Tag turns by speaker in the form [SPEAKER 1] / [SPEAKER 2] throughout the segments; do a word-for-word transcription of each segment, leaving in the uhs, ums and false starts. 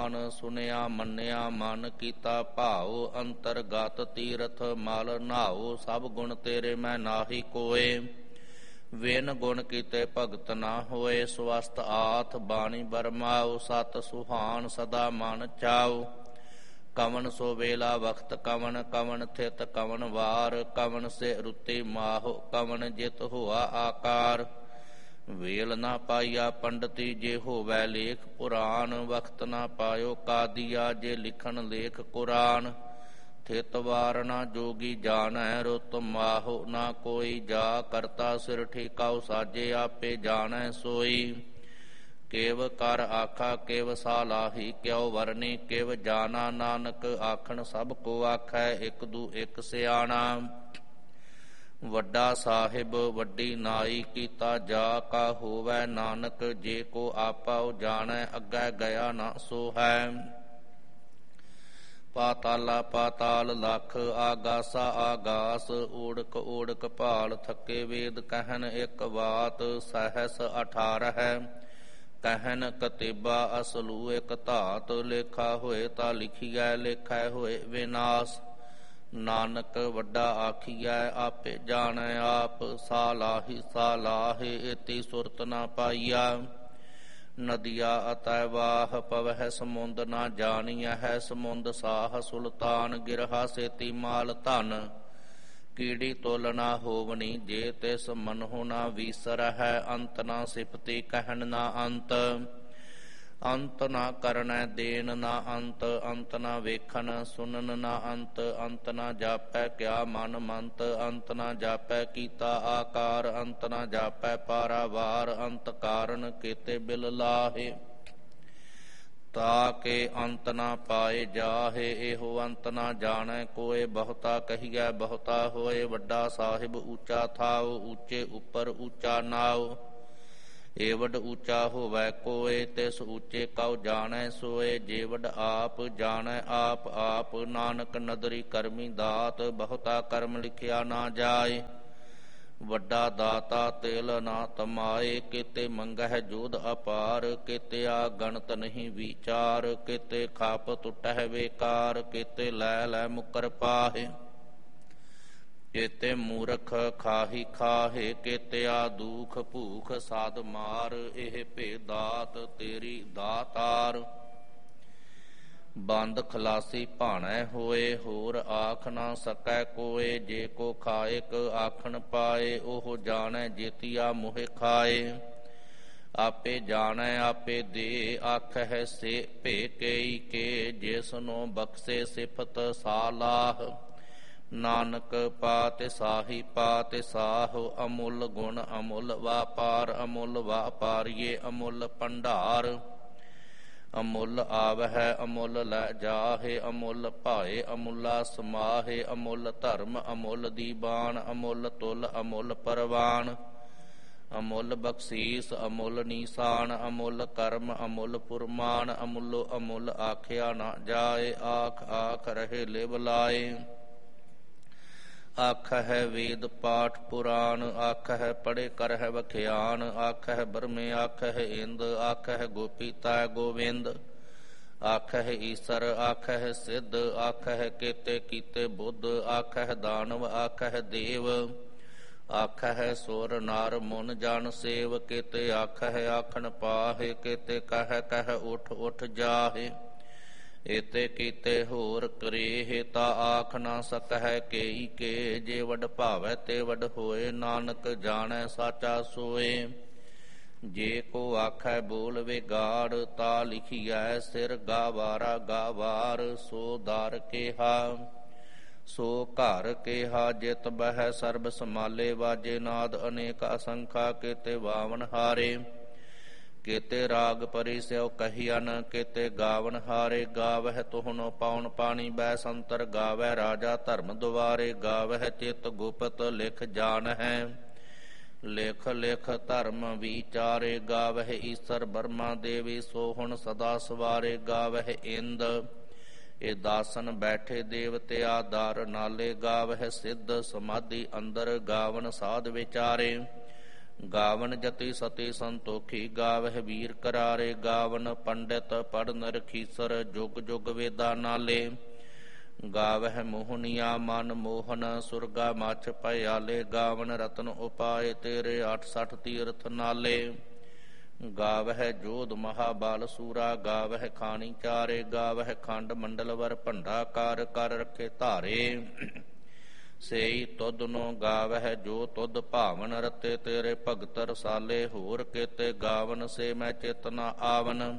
[SPEAKER 1] ਮਾਨ, ਸੁਨਿਆ ਮੰਨਿਆ ਮਨ ਕੀਤਾ ਭਾਉ, ਅੰਤਰਗਤ ਤੀਰਥ ਮਲ ਨਹਾਉ, ਸਭ ਗੁਣ ਤੇਰੇ ਮੈਂ ਨਾਹੀ ਕੋਏ, ਵਿਨ ਗੁਣ ਕੀਤੇ ਭਗਤ ਨਾ ਹੋਏ, ਸਵਸਤ ਆਥ ਬਾਣੀ ਬਰਮਾਉ, ਸਤ ਸੁਹਾਨ ਸਦਾ ਮਨ ਚਾਉ, ਕਵਨ ਸੋ ਵੇਲਾ ਵਖਤ ਕਵਨ, ਕਵਨ ਥਿਤ ਕਵਨ ਵਾਰ, ਕਵਨ ਸੇ ਰੁੱਤੀ ਮਾਹੁ, ਕਵਨ ਜਿਤ ਹੋਆ ਆਕਾਰ, ਵੇਲ ਨਾ ਪਾਈਆ ਪੰਡਤੀ ਜੇ ਹੋਵੈ ਲੇਖ ਪੁਰਾਨ, ਵਖਤ ਨਾ ਪਾਇਓ ਕਾਦੀਆ ਜੇ ਲਿਖਣ ਲੇਖ ਕੁਰਾਨ, ਥਿਤ ਵਾਰ ਨਾ ਜੋਗੀ ਜਾਣੈ, ਰੁੱਤ ਮਾਹੁ ਨਾ ਕੋਈ ਜਾ, ਕਰਤਾ ਸਿਰ ਠੇਕਾਉ ਸਾਜੇ ਆਪੇ ਜਾਣੈ ਸੋਈ, ਕਿਵ ਕਰ ਆਖਾ ਕਿਵ ਸਾਲਾਹੀ, ਕਿਉ ਵਰਨੀ ਕਿਵ ਜਾਣਾ, ਨਾਨਕ ਆਖਣ ਸਭ ਕੋ ਆਖੈ, ਇਕ ਦੂ ਇਕ ਸਿਆਣਾ, ਵੱਡਾ ਸਾਹਿਬ ਵੱਡੀ ਨਾਈ, ਕੀਤਾ ਜਾ ਕਾ ਹੋਵੈ ਨਾਨਕ, ਜੇ ਕੋ ਆਪਾਉ ਜਾਣੈ, ਅੱਗੇ ਗਿਆ ਨਾ ਸੋ ਹੈ, ਪਾਤਾਲਾ ਪਾਤਾਲ ਲਖ, ਆਗਾਸਾ ਆਗਾਸ, ਓੜਕ ਓੜਕ ਭਾਲ, ਥੱਕੇ ਵੇਦ ਕਹਿਨ ਇੱਕ ਬਾਤ, ਸਹਸ ਅਠਾਰਹ ਕਹਿਨ ਕਤੇਬਾ, ਅਸਲੂ ਇਕ ਧਾਤ, ਲੇਖਾ ਹੋਏ ਤਾਂ ਲਿਖੀਐ, ਲੇਖੈ ਹੋਏ ਵਿਨਾਸ਼, ਨਾਨਕ ਵੱਡਾ ਆਖੀਐ ਆਪੇ ਜਾਣੈ ਆਪ, ਸਾਲਾਹੀ ਸਾਲਾਹੇ ਏਤੀ ਸੁਰਤ ਨਾ ਪਾਈਆ, ਨਦੀਆ ਅਤੈ ਵਾਹ ਪਵਹਿ ਸਮੁੰਦ ਨਾ ਜਾਣੀਐ ਹੈ, ਸਮੁੰਦ ਸਾਹ ਸੁਲਤਾਨ, ਗਿਰਹਾ ਸੇਤੀ ਮਾਲ ਧਨ, ਕੀੜੀ ਤੋਲ ਨਾ ਹੋਵਨੀ, ਜੇ ਤਿਸ ਮਨਹੁ ਨਾ ਵੀਸਰਹਿ, ਅੰਤ ਨਾ ਸਿਫਤੀ ਕਹਿਣ ਨਾ ਅੰਤ, ਅੰਤ ਨਾ ਕਰਨੈ ਦੇਨ ਨਾ ਅੰਤ, ਅੰਤ ਨਾ ਵੇਖਣ ਸੁਨਨ ਨਾ ਅੰਤ, ਅੰਤ ਨਾ ਜਾਪੈ ਕਿਆ ਮਨ ਮੰਤ, ਅੰਤ ਨਾ ਜਾਪੈ ਕੀਤਾ ਆਕਾਰ, ਅੰਤ ਨਾ ਜਾਪੈ ਪਾਰਾਵਾਰ, ਅੰਤ ਕਾਰਨ ਕੀਤੇ ਬਿਲ ਲਾਹੇ, ਤਾਕੇ ਅੰਤ ਨਾ ਪਾਏ ਜਾਹੇ, ਇਹੋ ਅੰਤ ਨਾ ਜਾਣੈ ਕੋਏ, ਬਹੁਤਾ ਕਹੀਐ ਬਹੁਤਾ ਹੋਏ, ਵੱਡਾ ਸਾਹਿਬ ਉੱਚਾ ਥਾਉ, ਉੱਚੇ ਉੱਪਰ ਉੱਚਾ ਨਾਉ, ਏਵਡ ਉੱਚਾ ਹੋਵੈ ਕੋਏ, ਤਿਸ ਉੱਚੇ ਕਉ ਜਾਣੈ ਸੋਏ, ਜੇਵਡ ਆਪ ਜਾਣੈ ਆਪ ਆਪ, ਨਾਨਕ ਨਦਰੀ ਕਰਮੀ ਦਾਤ, ਬਹੁਤਾ ਕਰਮ ਲਿਖਿਆ ਨਾ ਜਾਏ, ਵੱਡਾ ਦਾਤਾ ਤੇਲ ਨਾ ਤਮਾਏ, ਕਿਤੇ ਮੰਗਹਿ ਜੋਧ ਅਪਾਰ, ਕਿਤੇ ਆ ਗਣਤ ਨਹੀਂ ਵਿਚਾਰ, ਕਿਤੇ ਖਾਪ ਟੁੱਟਹਿ ਵੇਕਾਰ, ਕਿਤੇ ਲੈ ਲੈ ਮੁਕਰ ਪਾਹੇ, ਕਿਤੇ ਮੂਰਖ ਖਾਹੀ ਖਾਹੇ, ਕਿਤੇ ਆ ਦੂਖ ਭੂਖ ਸਾਧ ਮਾਰ, ਇਹ ਭੇਦਾਤ ਤੇਰੀ ਦਾਤਾਰ, ਬੰਦ ਖਲਾਸੀ ਭਾਣੈ ਹੋਏ, ਹੋਰ ਆਖ ਨਾ ਸਕੈ ਕੋਏ, ਜੇ ਕੋ ਖਾਇਕ ਆਖਣ ਪਾਏ, ਉਹ ਜਾਣੈ ਜੇਤੀਆ ਮੋਹਿ ਖਾਏ, ਆਪੇ ਜਾਣੈ ਆਪੇ ਦੇ, ਆਖਹਿ ਸੇ ਭੇ ਕੇਈ ਕੇ, ਜਿਸਨੋ ਬਖਸ਼ੇ ਸਿਫਤ ਸਾਲਾਹ, ਨਾਨਕ ਪਾਤਿ ਸਾਹੀ ਪਾਤਿ ਸਾਹੁ, ਅਮੁੱਲ ਗੁਣ ਅਮੁੱਲ ਵਾਪਾਰ, ਅਮੁੱਲ ਵਾਪਾਰੀਏ ਅਮੁੱਲ ਭੰਡਾਰ, ਅਮੁੱਲ ਆਵਹਿ ਅਮੁੱਲ ਲੈ ਜਾਹੇ, ਅਮੁੱਲ ਭਾਏ ਅਮੁੱਲਾ ਸਮਾਹੇ, ਅਮੁੱਲ ਧਰਮ ਅਮੁੱਲ ਦੀਬਾਨ, ਅਮੁੱਲ ਤੁਲ ਅਮੁੱਲ ਪਰਵਾਨ, ਅਮੁੱਲ ਬਖਸ਼ੀਸ ਅਮੁੱਲ ਨੀਸਾਨ, ਅਮੁੱਲ ਕਰਮ ਅਮੁੱਲ ਪੁਰਮਾਨ, ਅਮੁੱਲੋ ਅਮੁੱਲ ਆਖਿਆ ਨਾ ਜਾਏ, ਆਖ ਆਖ ਰਹੇ ਲਿਵ ਲਾਏ, ਆਖਹਿ ਵੇਦ ਪਾਠ ਪੁਰਾਣ, ਆਖਹਿ ਪੜ੍ਹੇ ਕਰਹਿ ਵਖਿਆਨ, ਆਖਹਿ ਬਰਮੇ ਆਖਹਿ ਇੰਦ, ਆਖਹਿ ਗੋਪੀ ਤੈ ਗੋਵਿੰਦ, ਆਖਹਿ ਈਸਰ ਆਖਹਿ ਸਿੱਧ, ਆਖਹਿ ਕੇਤੇ ਕੀਤੇ ਬੁੱਧ, ਆਖਹਿ ਦਾਨਵ ਆਖਹਿ ਦੇਵ, ਆਖਹਿ ਸੁਰ ਨਰ ਮੁਨ ਜਨ ਸੇਵ, ਕੇਤੇ ਆਖਹਿ ਆਖਣ ਪਾਹੇ, ਕੇਤੇ ਕਹਿ ਕਹਿ ਉਠ ਉਠ ਜਾਹੇ, ਏਤੇ ਕੀਤੇ ਹੋਰ ਕਰੇਹ, ਤਾ ਆਖ ਨਾ ਸਕਹਿ ਕੇਈ ਕੇ, ਜੇ ਵਡ ਭਾਵੈ ਤੇ ਵਡ ਹੋਏ, ਨਾਨਕ ਜਾਣੈ ਸਾਚਾ ਸੋਏ, ਜੇ ਕੋ ਆਖੈ ਬੋਲ ਵਿਗਾੜ, ਤਾ ਲਿਖੀਐ ਸਿਰ ਗਾਵਾਰਾ ਗਾਵਾਰ, ਸੋ ਦਰ ਕੇਹਾ ਸੋ ਘਰ ਕੇਹਾ, ਜਿਤ ਬਹਿ ਸਰਬ ਸਮਾਲੇ, ਵਾਜੇ ਨਾਦ ਅਨੇਕ ਅਸੰਖਾ, ਕੇਤੇ ਵਾਵਨ ਹਾਰੇ, ਕੇਤੇ ਰਾਗ ਪਰੀ ਸਿਉ ਕਹੀਅਨ, ਕੇਤੇ ਗਾਵਨ ਹਾਰੇ, ਗਾਵਹਿ ਤੁਹਨੋ ਪਾਉਣ ਪਾਣੀ ਬੈ ਸੰਤਰ, ਗਾਵਹਿ ਰਾਜਾ ਧਰਮ ਦੁਆਰੇ, ਗਾਵਹਿ ਚਿਤ ਗੁਪਤ ਲਿਖ ਜਾਣਹਿ, ਲਿਖ ਲਿਖ ਧਰਮ ਵਿਚਾਰੇ, ਗਾਵਹਿ ਈਸਰ ਬਰਮਾ ਦੇਵੀ, ਸੋ ਹੁਣ ਸਦਾ ਸਵਾਰੇ, ਗਾਵਹਿ ਇੰਦ ਇਹ ਦਾਸਨ ਬੈਠੇ ਦੇਵਤਿਆ ਦਰ ਨਾਲੇ, ਗਾਵਹਿ ਸਿੱਧ ਸਮਾਧੀ ਅੰਦਰ, ਗਾਵਨ ਸਾਧ ਵਿਚਾਰੇ, ਗਾਵਨ ਜਤੀ ਸਤੀ ਸੰਤੋਖੀ ਗਾਵਹਿ ਵੀਰ ਕਰਾਰੇ। ਗਾਵਨ ਪੰਡਿਤ ਪੜ੍ਹਨ ਰਖੀਸਰ ਜੁਗ ਜੁਗ ਵੇਦਾ ਨਾਲੇ। ਗਾਵਹਿ ਮੋਹਨੀਆ ਮਨ ਮੋਹਨ ਸੁਰਗਾ ਮਛ ਭਇਆਲੇ। ਗਾਵਨ ਰਤਨ ਉਪਾਏ ਤੇਰੇ ਅੱਠ ਸਠ ਤੀਰਥ ਨਾਲੇ। ਗਾਵਹਿ ਜੋਧ ਮਹਾਬਲ ਸੂਰਾ ਗਾਵਹਿ ਖਾਣੀ ਚਾਰੇ। ਗਾਵਹਿ ਖੰਡ ਮੰਡਲ ਵਰ ਭੰਡਾ ਕਾਰ ਕਰ ਰੱਖੇ ਧਾਰੇ। ਸੇਈ ਤੁਧ ਨੂੰ ਗਾਵਹਿ ਜੋ ਤੁਧ ਭਾਵਨ ਰਤੇ ਤੇਰੇ ਭਗਤ ਰਸਾਲੇ। ਹੋਰ ਕੇਤੇ ਗਾਵਨ ਸੇ ਮੈਂ ਚਿਤ ਨ ਆਵਨ।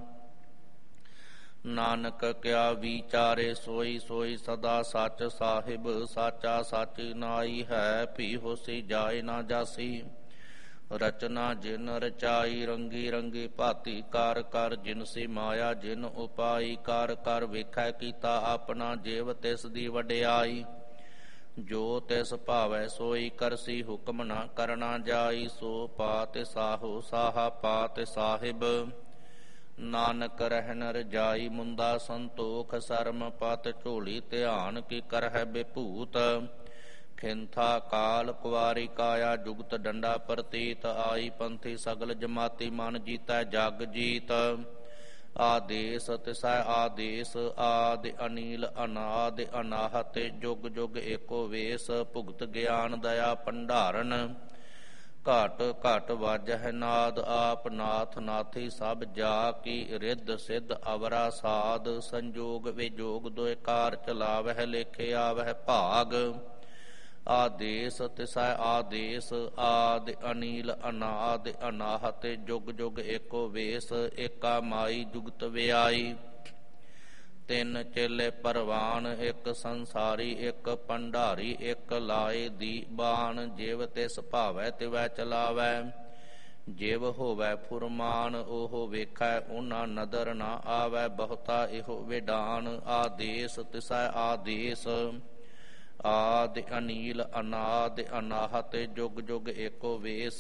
[SPEAKER 1] ਨਾਨਕ ਕਿਆ ਵਿਚਾਰੇ ਸੋਈ ਸੋਈ ਸਦਾ ਸੱਚ ਸਾਹਿਬ। ਸਾਚਾ ਸਾਚੀ ਨਾਈ ਹੈ ਭੀ ਹੋਸੀ ਜਾਏ ਨਾ ਜਾਸੀ। ਰਚਨਾ ਜਿਨ ਰਚਾਈ ਰੰਗੀ ਰੰਗੀ ਭਾਤੀ ਕਾਰ ਕਰ। ਜਿਨਸੀ ਮਾਇਆ ਜਿਨ ਉਪਾਈ ਕਾਰ ਕਰ ਵੇਖੈ ਕੀਤਾ ਆਪਣਾ। ਜੀਵ ਤਿਸ ਦੀ ਵਡਿਆਈ ਜੋ ਤਿਸ ਭਾਵੈ ਸੋਈ ਕਰਸੀ। ਹੁਕਮ ਨਾ ਕਰਨਾ ਜਾਈ ਸੋ ਪਾਤਿ ਸਾਹੋ ਸਾਹਾ ਪਾਤਿ ਸਾਹਿਬ। ਨਾਨਕ ਰਹਿਨ ਰਜਾਈ ਮੁੰਦਾ ਸੰਤੋਖ ਸਰਮ ਪਤ ਝੋਲੀ। ਧਿਆਨ ਕੀ ਕਰਹਿ ਬੇਭੂਤ ਖਿੰਥਾ ਕਾਲ ਕੁਵਾਰੀ ਕਾਇਆ। ਜੁਗਤ ਡੰਡਾ ਪ੍ਰਤੀਤ ਆਈ ਪੰਥੀ ਸਗਲ ਜਮਾਤੀ। ਮਨ ਜੀਤੈ ਜਗ ਜੀਤ ਆਦੇਸ ਤਿਸੈ ਆਦੇਸ। ਆਦਿ ਅਨੀਲ ਅਨਾਦ ਅਨਾਹਤ ਜੁਗ ਜੁਗ ਏਕੋ ਵੇਸ। ਭੁਗਤ ਗਿਆਨ ਦਇਆ ਭੰਡਾਰਨ ਘਟ ਘਟ ਵਾਜਹਿ ਨਾਦ। ਆਪ ਨਾਥ ਨਾਥੀ ਸਭ ਜਾ ਕੀ ਰਿੱਧ ਸਿੱਧ ਅਵਰਾ ਸਾਧ। ਸੰਜੋਗ ਵਿਜੋਗ ਦੁਇ ਕਾਰ ਚਲਾਵਹਿ ਲੇਖੇ ਆਵਹਿ ਭਾਗ। ਆਦੇਸ ਤਿਸੈ ਆਦੇਸ ਆਦਿ ਅਨੀਲ ਅਨਾਦ ਅਨਾਹਤ ਜੁਗ ਜੁਗ ਏਕੋ ਵੇਸ। ਏਕਾ ਮਾਈ ਜੁਗਤ ਵਿਆਈ ਤਿੰਨ ਚੇਲੇ ਪਰਵਾਨ। ਇੱਕ ਸੰਸਾਰੀ ਇੱਕ ਭੰਡਾਰੀ ਇੱਕ ਲਾਏ ਦੀ ਬਾਣ। ਜਿਵ ਤਿਸ ਭਾਵੈ ਤਿਵੈ ਚਲਾਵੈ ਜਿਵ ਹੋਵੈ ਫੁਰਮਾਨ। ਉਹ ਵੇਖੈ ਉਹਨਾਂ ਨਦਰ ਨਾ ਆਵੈ ਬਹੁਤਾ ਇਹੋ ਵਿਡਾਨ। ਆਦੇਸ ਤਿਸੈ ਆਦੇਸ ਆਦਿ ਅਨੀਲ ਅਨਾਦ ਅਨਾਹਤ ਜੁਗ ਜੁਗ ਏਕੋ ਵੇਸ।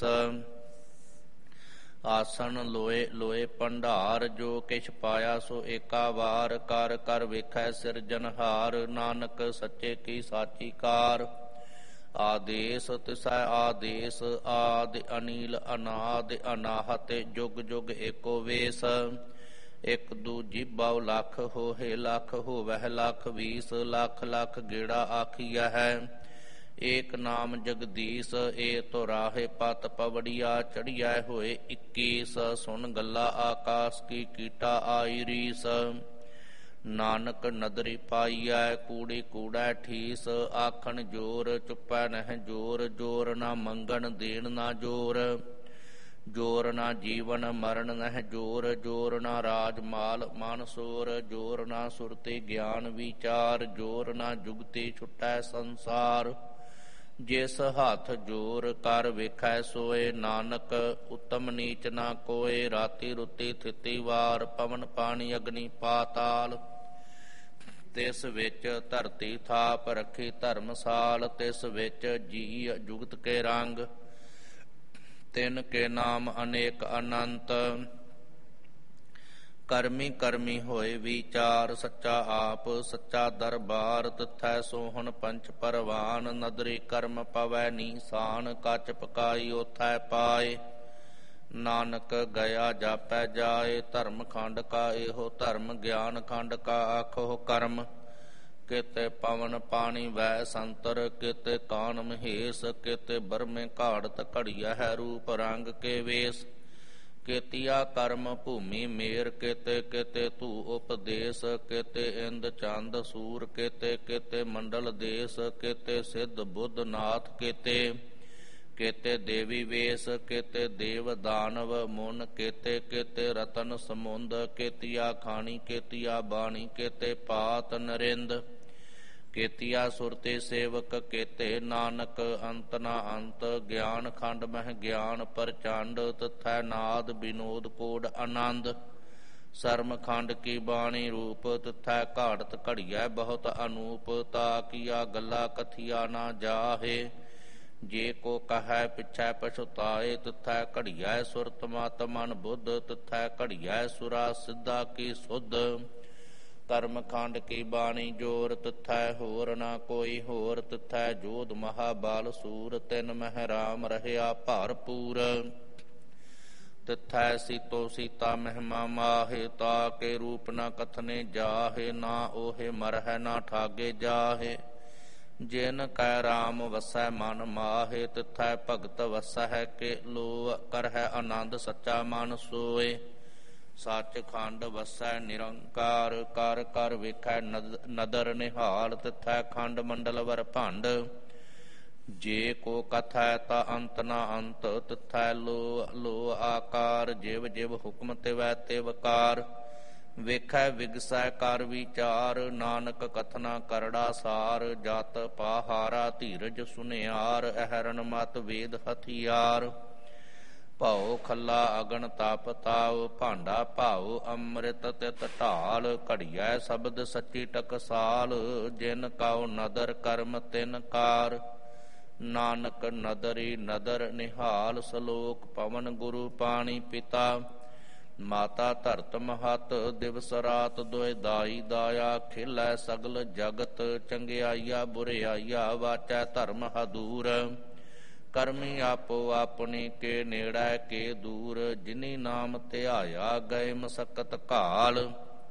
[SPEAKER 1] ਆਸਣ ਲੋਏ ਲੋਏ ਭੰਡਾਰ ਜੋ ਕਿਛ ਪਾਇਆ ਸੋ ਏਕਾ ਵਾਰ। ਕਰ ਕਰ ਵੇਖੈ ਸਿਰਜਨਹਾਰ ਨਾਨਕ ਸੱਚੇ ਕੀ ਸਾਚੀ ਕਾਰ। ਆਦੇਸ ਤਿਸੈ ਆਦੇਸ ਆਦਿ ਅਨੀਲ ਅਨਾਦ ਅਨਾਹਤ ਜੁਗ ਜੁਗ ਏਕੋ ਵੇਸ। ਇੱਕ ਦੂ ਜੀਭਉ ਲੱਖ ਹੋਏ ਲੱਖ ਹੋਵਹਿ ਲੱਖ ਵੀਸ। ਲੱਖ ਲੱਖ ਗੇੜਾ ਆਖੀਆ ਹੈ ਏਕ ਨਾਮ ਜਗਦੀਸ਼। ਏ ਤੋ ਰਾਹੇ ਪਤ ਪਵੜੀਆ ਚੜੀਐ ਹੋਏ ਇੱਕੀਸ। ਸੁਣ ਗੱਲਾ ਆਕਾਸ ਕੀ ਕੀਟਾ ਆਈ ਰੀਸ। ਨਾਨਕ ਨਦਰੀ ਪਾਈਐ ਕੂੜੀ ਕੂੜੈ ਠੀਸ। ਆਖਣ ਜੋਰ ਚੁੱਪੈ ਨਹਿ ਜੋਰ। ਜੋਰ ਨਾ ਮੰਗਣ ਦੇਣ ਨਾ ਜੋਰ। ਜੋਰ ਨਾ ਜੀਵਨ ਮਰਨ ਨਹਿ ਜੋਰ। ਜੋਰ ਨਾ ਰਾਜ ਮਾਲ ਮਾਨਸੋਰ। ਜੋਰ ਨਾ ਸੁਰਤੀ ਗਿਆਨ ਵਿਚਾਰ। ਜੋਰ ਨਾ ਜੁਗਤੀ ਛੁਟੈ ਸੰਸਾਰ। ਜਿਸ ਹੱਥ ਜੋਰ ਕਰ ਵੇਖੈ ਸੋਏ। ਨਾਨਕ ਉਤਮ ਨੀਚ ਨਾ ਕੋਏ। ਰਾਤੀ ਰੁੱਤੀ ਥਿਤੀ ਵਾਰ ਪਵਨ ਪਾਣੀ ਅਗਨੀ ਪਾਤਾਲ। ਤਿਸ ਵਿੱਚ ਧਰਤੀ ਥਾਪ ਰੱਖੀ ਧਰਮਸਾਲ। ਤਿਸ ਵਿੱਚ ਜੀ ਜੁਗਤ ਕੇ ਰੰਗ ਤਿਨ ਕੇ ਨਾਮ ਅਨੇਕ ਅਨੰਤ। ਕਰਮੀ ਕਰਮੀ ਹੋਏ ਵਿਚਾਰ ਸੱਚਾ ਆਪ ਸੱਚਾ ਦਰਬਾਰ। ਤਿਥੈ ਸੋਹਣ ਪੰਚ ਪਰਵਾਨ ਨਦਰੀ ਕਰਮ ਪਵੈ ਨੀਸਾਨ। ਕੱਚ ਪਕਾਈ ਓਥੈ ਪਾਏ ਨਾਨਕ ਗਿਆ ਜਾਪੈ ਜਾਏ। ਧਰਮ ਖੰਡ ਕਾ ਇਹੋ ਧਰਮ ਗਿਆਨ ਖੰਡ ਕਾ ਆਖੋ ਕਰਮ। ਕਿਤੇ ਪਵਨ ਪਾਣੀ ਵੈ ਸੰਤਰ ਕਿਤੇ ਕਾਨ ਮਹੇਸ਼। ਕਿਤੇ ਬਰਮੇ ਘਾੜਤ ਘੜੀਆ ਹੈ ਰੂਪ ਰੰਗ ਕੇ ਵੇਸ। ਕੇਤੀਆ ਕਰਮ ਭੂਮੀ ਮੇਰ ਕਿਤੇ ਕਿਤੇ ਧੂ ਉਪਦੇਸ। ਕਿਤੇ ਇੰਦ ਚੰਦ ਸੂਰ ਕਿਤੇ ਕਿਤੇ ਮੰਡਲ ਦੇਸ। ਕਿਤੇ ਸਿੱਧ ਬੁੱਧ ਨਾਥ ਕਿਤੇ ਕਿਤੇ ਦੇਵੀ ਵੇਸ। ਕਿਤੇ ਦੇਵ ਦਾਨਵ ਮੁਨ ਕਿਤੇ ਕਿਤੇ ਰਤਨ ਸਮੁੰਦ। ਕੇਤੀਆ ਖਾਣੀ ਕੇਤੀਆ ਬਾਣੀ ਕਿਤੇ ਪਾਤ ਨਰਿੰਦ। ਕੇਤੀਆ ਸੁਰਤੇ ਸੇਵਕ ਕੇਤੇ ਨਾਨਕ ਅੰਤ ਨਾ ਅੰਤ। ਗਿਆਨ ਖੰਡ ਮਹਿ ਗਿਆਨ ਪ੍ਰਚੰਡ ਤਥੈ ਨਾਦ ਵਿਨੋਦ ਕੋਡ ਆਨੰਦ। ਸਰਮ ਖੰਡ ਕੀ ਬਾਣੀ ਰੂਪ ਤਥੈ ਘਾੜਤ ਘੜੀਐ ਬਹੁਤ ਅਨੂਪ। ਤਾ ਕੀਆ ਗੱਲਾ ਕਥੀਆ ਨਾ ਜਾਹੇ ਜੇ ਕੋ ਕਹੈ ਪਿਛੈ ਪਛੁਤਾਏ। ਤਥੈ ਘੜੀਐ ਸੁਰਤ ਮਤ ਮਨ ਬੁੱਧ। ਤਥੈ ਘੜੀਐ ਸੁਰਾ ਸਿੱਧਾ ਕੀ ਸੁਧ। ਕਰਮ ਖੰਡ ਕੀ ਬਾਣੀ ਜੋਰ ਤਿਥੈ ਹੋਰ ਨਾ ਕੋਈ ਹੋਰ ਤਿਥੈ ਜੋਧ ਮਹਾਬਾਲ ਸੂਰ ਤਿਨ ਮਹਿ ਰਾਮ ਰਹਿਆ ਭਰਪੂਰ ਤਿਥੈ ਸੀਤੋ ਸੀਤਾ ਮਹਿਮਾ ਮਾਹੇ ਤਾ ਕੇ ਰੂਪ ਨਾ ਕਥਨੇ ਜਾਹੇ ਨਾ ਓਹੇ ਮਰਹਿ ਨਾ ਠਾਗੇ ਜਾਹੇ ਜਿਨ ਕੈ ਰਾਮ ਵਸੈ ਮਨ ਮਾਹੇ ਤਿਥੈ ਭਗਤ ਵਸੈ ਕੇ ਲੋ ਕਰਹਿ ਆਨੰਦ ਸੱਚਾ ਮਨ ਸੋਏ ਸੱਚ ਖੰਡ ਵਸੈ ਨਿਰੰਕਾਰ ਕਰ ਕਰ ਵੇਖੈ ਨਦਰ ਨਿਹਾਲ ਤਿਥੈ ਖੰਡ ਮੰਡਲ ਵਰ ਭੰਡ ਜੇ ਕੋ ਕਥੈ ਤਾ ਅੰਤ ਨਾ ਅੰਤ ਤਿਥੈ ਲੋ ਲੋ ਆਕਾਰ ਜਿਵ ਜਿਵ ਹੁਕਮ ਤਿਵੈ ਤਿਵਕਾਰ ਵੇਖੈ ਵਿਗਸੈ ਕਰ ਵਿਚਾਰ ਨਾਨਕ ਕਥਨਾ ਕਰੜਾ ਸਾਰ ਜਤ ਪਾਹਾਰਾ ਧੀਰਜ ਸੁਨਿਆਰ ਅਹਰਨ ਮਤ ਵੇਦ ਹਥਿਆਰ ਭਉ ਖੱਲਾ ਅਗਨ ਤਪ ਤਾਉ ਭਾਂਡਾ ਭਾਉ ਅੰਮ੍ਰਿਤ ਤਿਤ ਢਾਲ ਘੜੀਐ ਸ਼ਬਦ ਸੱਚੀ ਟਕਸਾਲ ਜਿਨ ਕਉ ਨਦਰ ਕਰਮ ਤਿਨ ਕਾਰ ਨਾਨਕ ਨਦਰੀ ਨਦਰ ਨਿਹਾਲ ਸਲੋਕ ਪਵਨ ਗੁਰੂ ਪਾਣੀ ਪਿਤਾ ਮਾਤਾ ਧਰਤ ਮਹਤ ਦਿਵਸ ਰਾਤ ਦੁਇ ਦਾਈ ਦਾਇਆ ਖਿਲੈ ਸਗਲ ਜਗਤ ਚੰਗਿਆਈਆ ਬੁਰਿਆਈਆ ਵਾਚੈ ਧਰਮ ਹਦੂਰ ਕਰਮੀ ਆਪੋ ਆਪਣੀ ਕੇ ਨੇੜੈ ਕੇ ਦੂਰ ਜਿਨੀ ਨਾਮ ਧਿਆਇਆ ਗਏ ਮਸਕਤ ਘਾਲ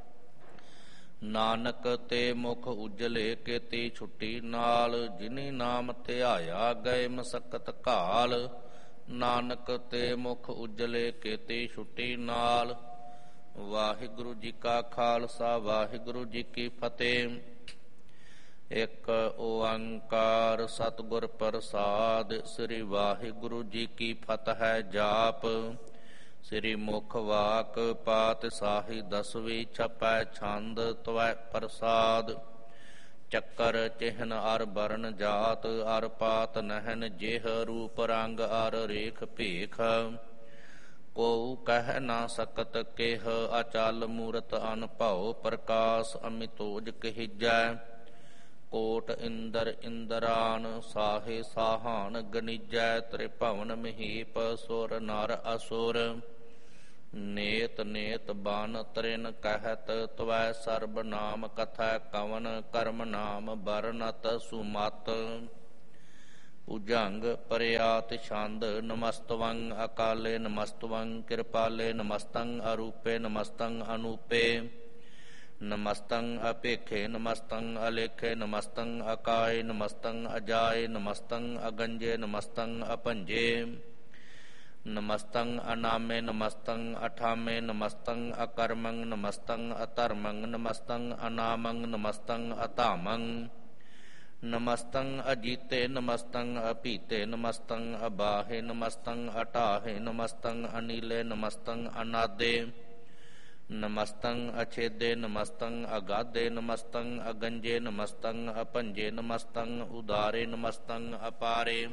[SPEAKER 1] ਨਾਨਕ ਤੇ ਮੁਖ ਉਜਲੇ ਕੇਤੀ ਛੁੱਟੀ ਨਾਲ ਜਿਨੀ ਨਾਮ ਧਿਆਇਆ ਗਏ ਮਸਕਤ ਘਾਲ ਨਾਨਕ ਤੇ ਮੁਖ ਉਜਲੇ ਕੇਤੀ ਛੁੱਟੀ ਨਾਲ। ਵਾਹਿਗੁਰੂ ਜੀ ਕਾ ਖਾਲਸਾ ਵਾਹਿਗੁਰੂ ਜੀ ਕੀ ਫਤਿਹ। ਇੱਕ ਓੰਕਾਰ ਸਤਿਗੁਰ ਪ੍ਰਸਾਦਿ। ਸ੍ਰੀ ਵਾਹਿਗੁਰੂ ਜੀ ਕੀ ਫਤਿਹ ਜਾਪ। ਸ੍ਰੀ ਮੁਖ ਵਾਕ ਪਾਤਿਸ਼ਾਹੀ ਦਸਵੀਂ ਛਪੈ ਛੰਦ ਤਵੈ ਪ੍ਰਸਾਦ। ਚੱਕਰ ਚਿਹਨ ਅਰ ਬਰਨ ਜਾਤ ਅਰ ਪਾਤ ਨਹਿਨ ਜਿਹ ਰੂਪ ਰੰਗ ਅਰ ਰੇਖ ਭੇਖ। ਕੋ ਕਹਿ ਨਾ ਸਕਤ ਕਿਹ ਅਚਲ ਮੂਰਤ ਅਨਭਉ ਪ੍ਰਕਾਸ਼ ਅਮਿਤੋਜ ਕਹਿਜੈ। ਕੋਟ ਇੰਦਰ ਇੰਦਰਾਨ ਸਾਹੇ ਸਾਹਾਨ ਗਣਿਜੈ। ਤ੍ਰਿਭਵਨ ਮਹੀਪ ਸੁਰ ਨਰ ਅਸੁਰ। ਨੇਤ ਨੇਤ ਬਨ ਤ੍ਰਿਨ ਕਹਿਤ ਤਵੈ ਸਰਬ ਨਾਮ ਕਥੈ ਕਵਨ ਕਰਮ ਨਾਮ ਬਰਨਤ ਸੁਮਤ। ਭੁਜੰਗ ਪਰਿਆਤ ਛੰਦ। ਨਮਸਤਵੰ ਅਕਾਲੇ ਨਮਸਤਵੰ ਕਿਰਪਾਲੇ ਨਮਸਤੰ ਅਰੂਪੇ ਨਮਸਤੰ ਅਨੂਪੇ ਨਮਸਤੰ ਅਪੇਖੇ ਨਮਸਤੰ ਅਲੇਖੇ ਨਮਸਤੰ ਅਕਾਏ ਨਮਸਤੰ ਅਜਾਏ ਨਮਸਤੰ ਅਗੰਜੇ ਨਮਸਤੰ ਅਪੰਜੇ ਨਮਸਤੰ ਅਨਾਮੇ ਨਮਸਤੰ ਅਠਾਮੇ ਨਮਸਤੰ ਅਕਰਮੰ ਨਮਸਤੰ ਅਧਰਮੰ ਨਮਸਤੰ ਅਨਾਮੰ ਨਮਸਤੰ ਅਧਾਮੰ ਨਮਸਤੰ ਅਜੀਤੇ ਨਮਸਤੰ ਅਪੀਤੇ ਨਮਸਤੰ ਅਬਾਹੇ ਨਮਸਤੰ ਅਟਾਹੇ ਨਮਸਤੰ ਅਨੀਲੇ ਨਮਸਤੰ ਅਨਾਦੇ ਨਮਸਤੰ ਅਛੇਦੇ ਨਮਸਤੰ ਅਗਾਧੇ ਨਮਸਤੰ ਅਗੰਜੇ ਨਮਸਤੰ ਅਪੰਜੇ ਨਮਸਤੰ ਉਦਾਰੇ ਨਮਸਤੰ ਅਪਾਰੇ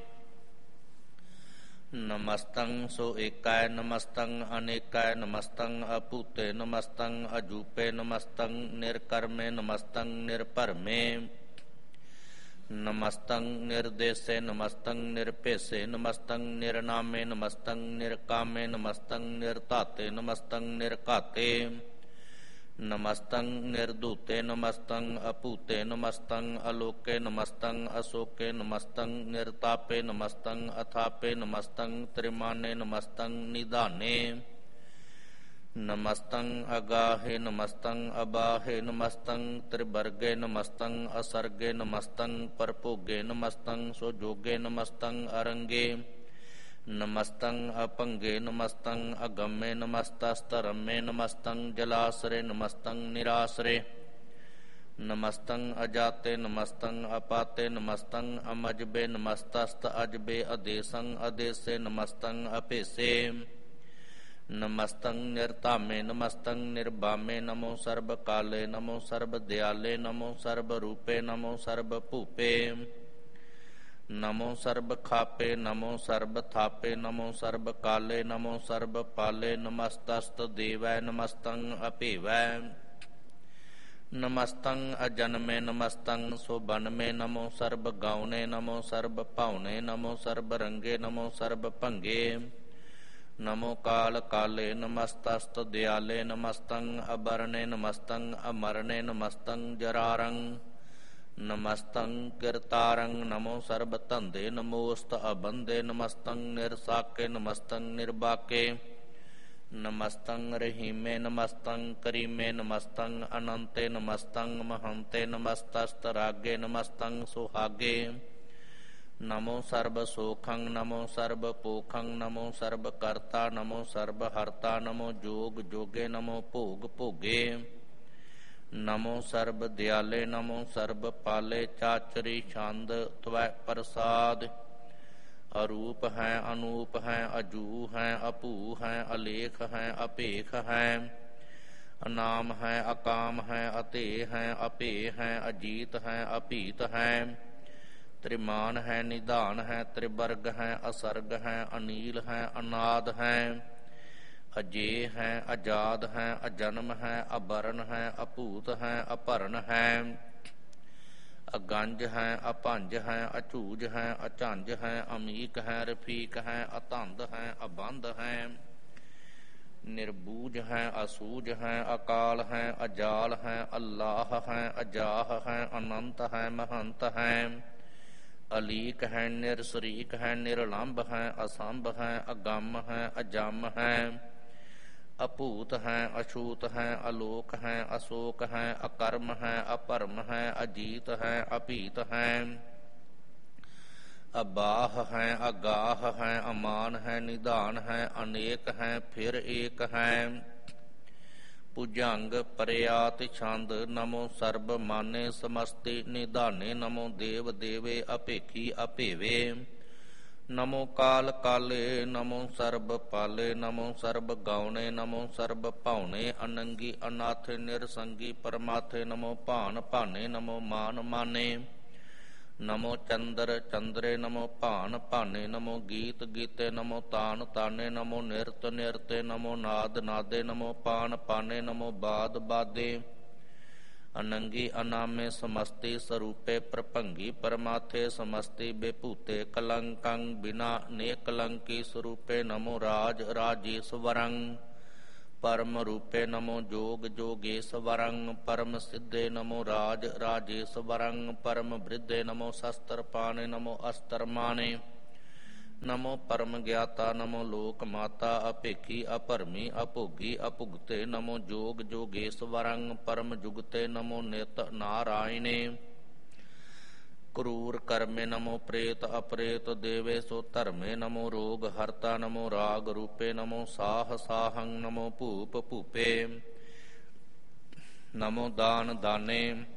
[SPEAKER 1] ਨਮਸਤੰ ਸੋ ਏਕੈ ਨਮਸਤੰ ਅਨੇਕੈ ਨਮਸਤੰ ਅਭੂਤੇ ਨਮਸਤੰ ਅਜੂਪੇ ਨਮਸਤੰ ਨਿਰਕਰਮੇ ਨਮਸਤੰ ਨਿਰਭਰਮੇ ਨਮਸਤੰ ਨਿਰਦੇਸੇ ਨਮਸਤੰ ਨਿਰਭੇਸੇ ਨਮਸਤੰ ਨਿਰਨਾਮੇ ਨਮਸਤੰ ਨਿਰਕਾਮੇ ਨਮਸਤੰ ਨਿਰਧਾਤੇ ਨਮਸਤੰ ਨਿਰਘਾਤੇ ਨਮਸਤੰ ਨਿਰਧੂਤੇ ਨਮਸਤੰ ਅਭੂਤੇ ਨਮਸਤੰ ਅਲੋਕੇ ਨਮਸਤੰ ਅਸੋਕੇ ਨਮਸਤੰ ਨਿਰਤਾਪੇ ਨਮਸਤੰ ਅਥਾਪੇ ਨਮਸਤੰ ਤ੍ਰਿਮਾਨੇ ਨਮਸਤੰ ਨਿਧਾਨੇ ਨਮਸਤੰ ਅਗਾਹੇ ਨਮਸਤੰ ਅਬਾਹੇ ਨਮਸਤੰ ਤ੍ਰਿਵਰਗੇ ਨਮਸਤੰ ਅਸਰਗੇ ਨਮਸਤੰ ਪਰਭੋਗੇ ਨਮਸਤੰ ਸੁਜੋਗੇ ਨਮਸਤੰ ਅਰੰਗੇ ਨਮਸਤੰ ਅਪੰਗੇ ਨਮਸਤੰ ਅਗੰਮੇ ਨਮਸਤਸਤਰਮੇ ਨਮਸਤੰ ਜਲਾਸਰੇ ਨਮਸਤੰ ਨਿਰਾਸਰੇ ਨਮਸਤੰ ਅਜਾਤੇ ਨਮਸਤੰ ਅਪਾਤੇ ਨਮਸਤੰ ਅਮਜਬੇ ਨਮਸਤਸਤ ਅਜਬੇ ਅਦੇਸੰ ਅਦੇਸੇ ਨਮਸਤੰ ਅਭੇਸੇ ਨਮਸਤੰ ਨਿਰਧਾਮੇ ਨਮਸਤੰ ਨਿਰਬਾਮੇ ਨਮੋ ਸਰਬ ਕਾਲੇ ਨਮੋ ਸਰਬ ਦਿਆਲੇ ਨਮੋ ਸਰਬ ਰੂਪੇ ਨਮੋ ਸਰਬ ਭੂਪੇ ਨਮੋ ਸਰਬ ਖਾਪੇ ਨਮੋ ਸਰਬ ਥਾਪੇ ਨਮੋ ਸਰਬ ਕਾਲੇ ਨਮੋ ਸਰਬ ਪਾਲੇ ਨਮਸਤਸਤ ਦੇਵੈ ਨਮਸਤੰ ਅਭੇਵੈ ਨਮਸਤੰ ਅਜਨਮੇ ਨਮਸਤੰ ਸੁਬਨਮੇ ਨਮੋ ਸਰਬ ਗਾਉਨੇ ਨਮੋ ਸਰਬ ਭਾਉਨੇ ਨਮੋ ਸਰਬ ਰੰਗੇ ਨਮੋ ਸਰਬ ਭੰਗੇ ਨਮੋ ਕਾਲ ਕਾਲੇ ਨਮਸਤਸਤ ਦਿਆਲੇ ਨਮਸਤੰ ਅਬਰਨੇ ਨਮਸਤੰ ਅਮਰਨੇ ਨਮਸਤੰ ਜਰਾਰੰ ਨਮਸਤੰ ਕਿਰਤਾਰੰ ਨਮੋ ਸਰਬ ਧੰਦੇ ਨਮੋਸਤ ਅਬੰਦੇ ਨਮਸਤੰ ਨਿਰਸਾਕੇ ਨਮਸਤੰ ਨਿਰਬਾਕੇ ਨਮਸਤੰ ਰਹੀਮੇ ਨਮਸਤੰ ਕਰੀਮੇ ਨਮਸਤੰ ਅਨੰਤੇ ਨਮਸਤੰ ਮਹੰਤੇ ਨਮਸਤਸਤ ਰਾਗੇ ਨਮਸਤੰ ਸੁਹਾਗੇ ਨਮੋ ਸਰਬ ਸੋਖੰ ਨਮੋ ਸਰਬ ਪੋਖੰ ਨਮੋ ਸਰਬ ਕਰਤਾ ਨਮੋ ਸਰਬ ਹਰਤਾ ਨਮੋ ਜੋਗ ਜੋਗੇ ਨਮੋ ਭੋਗ ਭੋਗੇ ਨਮੋ ਸਰਬ ਦਿਆਲੇ ਨਮੋ ਸਰਬ ਪਾਲੇ ਚਾਚਰੀ ਛੰਦ ਤਵੈ ਪ੍ਰਸਾਦ ਅਰੂਪ ਹੈ ਅਨੂਪ ਹੈ ਅਜੂ ਹੈ ਅਭੂ ਹੈ ਅਲੇਖ ਹੈ ਅਭੇਖ ਹੈ ਅਨਾਮ ਹੈ ਅਕਾਮ ਹੈ ਅਤੇ ਹੈ ਅਭੇ ਹੈ ਅਜੀਤ ਹੈ ਅਭੀਤ ਹੈ ਤ੍ਰਿਮਾਨ ਹੈ ਨਿਧਾਨ ਹੈ ਤ੍ਰਿਵਰਗ ਹੈ ਅਸਰਗ ਹੈ ਅਨੀਲ ਹੈ ਅਨਾਦ ਹੈ ਅਜੇ ਹੈ ਅਜਾਦ ਹੈ ਅਜਨਮ ਹੈ ਅਬਰਨ ਹੈ ਅਭੂਤ ਹੈ ਅਭਰਨ ਹੈ ਅਗੰਜ ਹੈ ਅਭੰਜ ਹੈ ਅਝੂਜ ਹੈ ਅਝੰਜ ਹੈ ਅਮੀਕ ਹੈ ਰਫੀਕ ਹੈ ਅਤੰਦ ਹੈ ਅਬੰਧ ਹੈ ਨਿਰਬੂਜ ਹੈ ਅਸੂਜ ਹੈ ਅਕਾਲ ਹੈ ਅਜਾਲ ਹੈ ਅੱਲਾਹ ਹੈ ਅਜਾਹ ਹੈ ਅਨੰਤ ਹੈ ਮਹੰਤ ਹੈ ਅਲੀਕ ਹੈ ਨਿਰਸਰੀਕ ਹੈ ਨਿਰਲੰਭ ਹੈ ਅਸੰਭ ਹੈ ਅਗੰਮ ਹੈ ਅਜੰਮ ਹੈ ਅਭੂਤ ਹੈ ਅਛੂਤ ਹੈ ਅਲੋਕ ਹੈ ਅਸ਼ੋਕ ਹੈ ਅਕਰਮ ਹੈ ਅਭਰਮ ਹੈ ਅਜੀਤ ਹੈ ਅਭੀਤ ਹੈ ਅਬਾਹ ਹੈ ਅਗਾਹ ਹੈ ਅਮਾਨ ਹੈ ਨਿਧਾਨ ਹੈ ਅਨੇਕ ਹੈ ਫਿਰ ਏਕ ਹੈ ਭੁਜੰਗ ਪਰਿਆਤਿ ਛੰਦ ਨਮੋ ਸਰਬ ਮਾਨੇ ਸਮਸਤੇ ਨਿਧਾਨੇ ਨਮੋ ਦੇਵ ਦੇਵੇ ਅਭੇਖੀ ਅਭੇਵੇ ਨਮੋ ਕਾਲ ਕਾਲੇ ਨਮੋ ਸਰਬ ਪਾਲੇ ਨਮੋ ਸਰਬ ਗਾਉਣੇ ਨਮੋ ਸਰਬ ਭਾਉਣੇ ਅਨੰਗੀ ਅਨਾਥੇ ਨਿਰਸੰਗੀ ਪਰਮਾਥੇ ਨਮੋ ਭਾਨ ਭਾਨੇ ਨਮੋ ਮਾਨ ਮਾਨੇ ਨਮੋ ਚੰਦਰ ਚੰਦਰੇ ਨਮੋ ਭਾਨ ਭਾਨੇ ਨਮੋ ਗੀਤ ਗੀਤੇ ਨਮੋ ਤਾਨ ਤਾਨੇ ਨਮੋ ਨਿਰਤ ਨਿਰਤੇ ਨਮੋ ਨਾਦ ਨਾਦੇ ਨਮੋ ਪਾਨ ਪਾਨੇ ਨਮੋ ਬਾਦ ਬਾਦੇ ਅਨੰਗੀ ਅਨਾਮੇ ਸਮਸਤੀ ਸਰੂਪੇ ਪ੍ਰਭੰਗੀ ਪਰਮਾਥੇ ਸਮਸਤੀ ਬੇਭੂਤੇ ਕਲੰਕੰ ਬਿਨਾ ਨੇ ਕਲੰਕੀ ਸਰੂਪੇ ਨਮੋ ਰਾਜ ਰਾਜੇਸ਼ਵਰੰ ਪਰਮ ਰੂਪੇ ਨਮੋ ਜੋਗ ਜੋਗੇਸ਼ਵਰੰ ਪਰਮ ਸਿੱਧੇ ਨਮੋ ਰਾਜ ਰਾਜੇਸ਼ਵਰੰ ਪਰਮ ਬ੍ਰਿਧੇ ਨਮੋ ਸ਼ਸਤਰ ਪਾਣੇ ਨਮੋ ਅਸਤਰ ਮਾਣੇ ਨਮੋ ਪਰਮ ਗਿਆਤਾ ਨਮੋ ਲੋਕ ਮਾਤਾ ਅਭੇਖੀ ਅਭਰਮੀ ਅਭੋਗੀ ਅਭੁਗਤੇ ਨਮੋ ਜੋਗ ਜੋਗੇਸ਼ਵਰੰ ਪਰਮ ਜੁਗਤੇ ਨਮੋ ਨਿਤ ਨਾਰਾਇਣੇ ਕਰੂਰ ਕਰਮੇ ਨਮੋ ਪ੍ਰੇਤ ਅਪ੍ਰੇਤ ਦੇਵੇ ਸੋ ਧਰਮੇ ਨਮੋ ਰੋਗ ਹਰਤਾ ਨਮੋ ਰਾਗ ਰੂਪੇ ਨਮੋ ਸਾਹ ਸਾਹੰ ਨਮੋ ਭੂਪ ਭੂਪੇ ਨਮੋ ਦਾਨ ਦਾਨੇ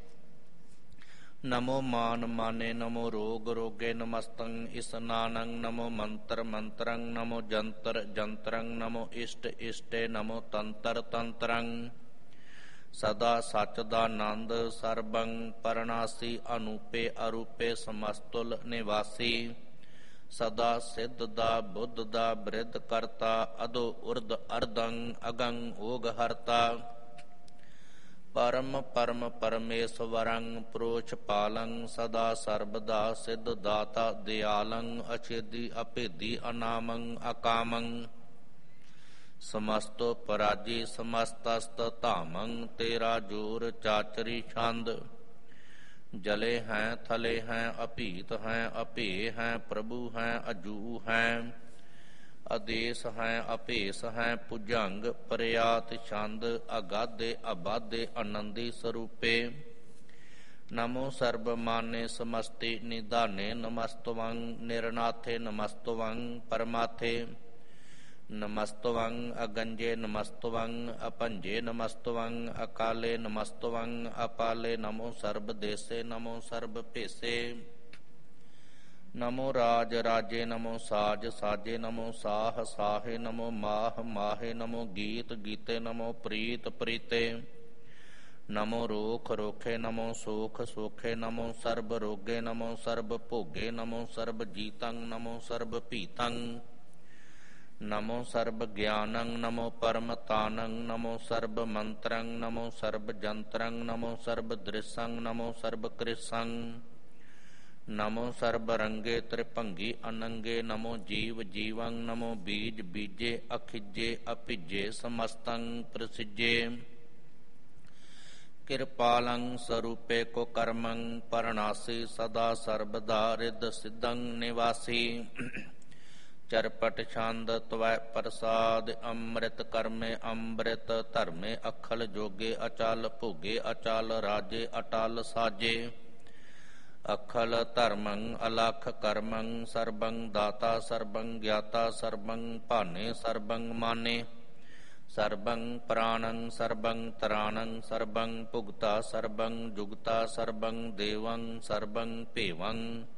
[SPEAKER 1] ਨਮੋ ਮਾਨ ਮਾਨੇ ਨਮੋ ਰੋਗ ਰੋਗੇ ਨਮਸਤੰ ਇਸਨਾਨੰ ਨਮੋ ਮੰਤਰ ਮੰਤਰੰ ਨਮੋ ਜੰਤਰ ਜੰਤਰੰ ਨਮੋ ਇਸ਼ਟ ਇਸ਼ਟੇ ਨਮੋ ਤੰਤਰ ਤੰਤਰੰ ਸਦਾ ਸਚ ਦਾ ਆਨੰਦ ਸਰਬੰ ਪਰਨਾਸੀ ਅਨੂਪੇ ਅਰੂਪੇ ਸਮਸਤੁਲ ਨਿਵਾਸੀ ਸਦਾ ਸਿੱਧ ਦਾ ਬੁੱਧ ਦਾ ਬ੍ਰਿਧ ਕਰਤਾ ਅਦੋ ਉਰਦ ਅਰਦੰ ਅਗੰ ਓਗ ਹਰਤਾ ਪਰਮ ਪਰਮ ਪਰਮੇਸ਼ਵਰੰ ਪ੍ਰੋਛ ਪਾਲੰ ਸਦਾ ਸਰਬਦਾ ਸਿੱਧ ਦਾਤਾ ਦਿਆਲੰ ਅਛੇਦੀ ਅਭੇਦੀ ਅਨਾਮੰ ਅਕਾਮੰ ਸਮਸਤੋ ਪਰਾਜੀ ਸਮਸਤਸਤ ਧਾਮੰ ਤੇਰਾ ਜੋਰ ਚਾਚਰੀ ਛੰਦ ਜਲੇ ਹੈ ਥਲੇ ਹੈ ਅਭੀਤ ਹੈ ਅਭੇ ਹੈ ਪ੍ਰਭੂ ਹੈ ਅਜੂ ਹੈ ਆਦੇਸ ਹੈ ਅਭੇਸ ਹੈ ਭੁਜੰਗ ਪਰਿਆਤ ਛੰਦ ਅਗਾਧੇ ਅਬਾਧੇ ਆਨੰਦੀ ਸਰੂਪੇ ਨਮੋ ਸਰਬ ਮਾਨੇ ਸਮਸਤੇ ਨਿਧਾਨੇ ਨਮਸਤਵੰ ਨਿਰਨਾਥੇ ਨਮਸਤਵੰ ਪਰਮਾਥੇ ਨਮਸਤਵੰ ਅਗੰਜੇ ਨਮਸਤਵੰ ਅਪੰਜੇ ਨਮਸਤਵੰ ਅਕਾਲੇ ਨਮਸਤਵੰ ਅਪਾਲੇ ਨਮੋ ਸਰਬ ਦੇਸੇ ਨਮੋ ਸਰਬ ਭੇਸੇ ਨਮੋ ਰਾਜ ਰਾਜੇ ਨਮੋ ਸਾਜ ਸਾਜੇ ਨਮੋ ਸਾਹ ਸਾਹੇ ਨਮੋ ਮਾਹ ਮਾਹੇ ਨਮੋ ਗੀਤ ਗੀਤੇ ਨਮੋ ਪ੍ਰੀਤ ਪ੍ਰੀਤੇ ਨਮੋ ਰੋਖ ਰੋਖੇ ਨਮੋ ਸੋਖ ਸੋਖੇ ਨਮੋ ਸਰਬ ਰੋਗੇ ਨਮੋ ਸਰਬ ਭੋਗੇ ਨਮੋ ਸਰਬ ਜੀਤੰ ਨਮੋ ਸਰਬ ਭੀਤੰ ਨਮੋ ਸਰਬ ਗਿਆਨੰ ਨਮੋ ਪਰਮ ਤਾਨੰ ਨਮੋ ਸਰਬ ਮੰਤਰੰ ਨਮੋ ਸਰਬ ਜੰਤਰੰ ਨਮੋ ਸਰਬ ਦ੍ਰਿਸ਼ੰ ਨਮੋ ਸਰਬ ਕ੍ਰਿਸ਼ੰ ਨਮੋ ਸਰਬ ਰੰਗੇ ਤ੍ਰਿਭੰਗੀ ਅਨੰਗੇ ਨਮੋ ਜੀਵ ਜੀਵੰ ਨਮੋ ਬੀਜ ਬੀਜੇ ਅਖਿਜੇ ਅਭਿਜੇ ਸਮਸਤੰ ਪ੍ਰਸਿਜੇ ਕਿਰਪਾਲੰ ਸਰੂਪੇ ਕੋ ਕਰਮੰ ਪਰਨਾਸੀ ਸਦਾ ਸਰਬਦਾ ਰਿਦ ਸਿद्धੰ ਨਿਵਾਸੀ ਚਰਪਟ ਛੰਦ ਤਵੈ ਪ੍ਰਸਾਦ ਅੰਮ੍ਰਿਤ ਕਰਮੇ ਅੰਮ੍ਰਿਤ ਧਰਮੇ ਅਖਲ ਜੋਗੇ ਅਚਲ ਭੋਗੇ ਅਚਲ ਰਾਜੇ ਅਟਲ ਸਾਜੇ ਅਖਲ ਧਰਮੰ ਅਲਖ ਕਰਮੰ ਸਰਬੰ ਦਾਤਾ ਸਰਬੰ ਗਿਆਤਾ ਸਰਬੰ ਭਾਨੇ ਸਰਬੰ ਮਾਨੇ ਸਰਬੰ ਪ੍ਰਾਣੰ ਸਰਬੰ ਤਰਾਣੰ ਸਰਬੰ ਭੁਗਤਾ ਸਰਬੰ ਜੁਗਤਾ ਸਰਬੰ ਦੇਵੰ ਸਰਬੰ ਭੇਵੰ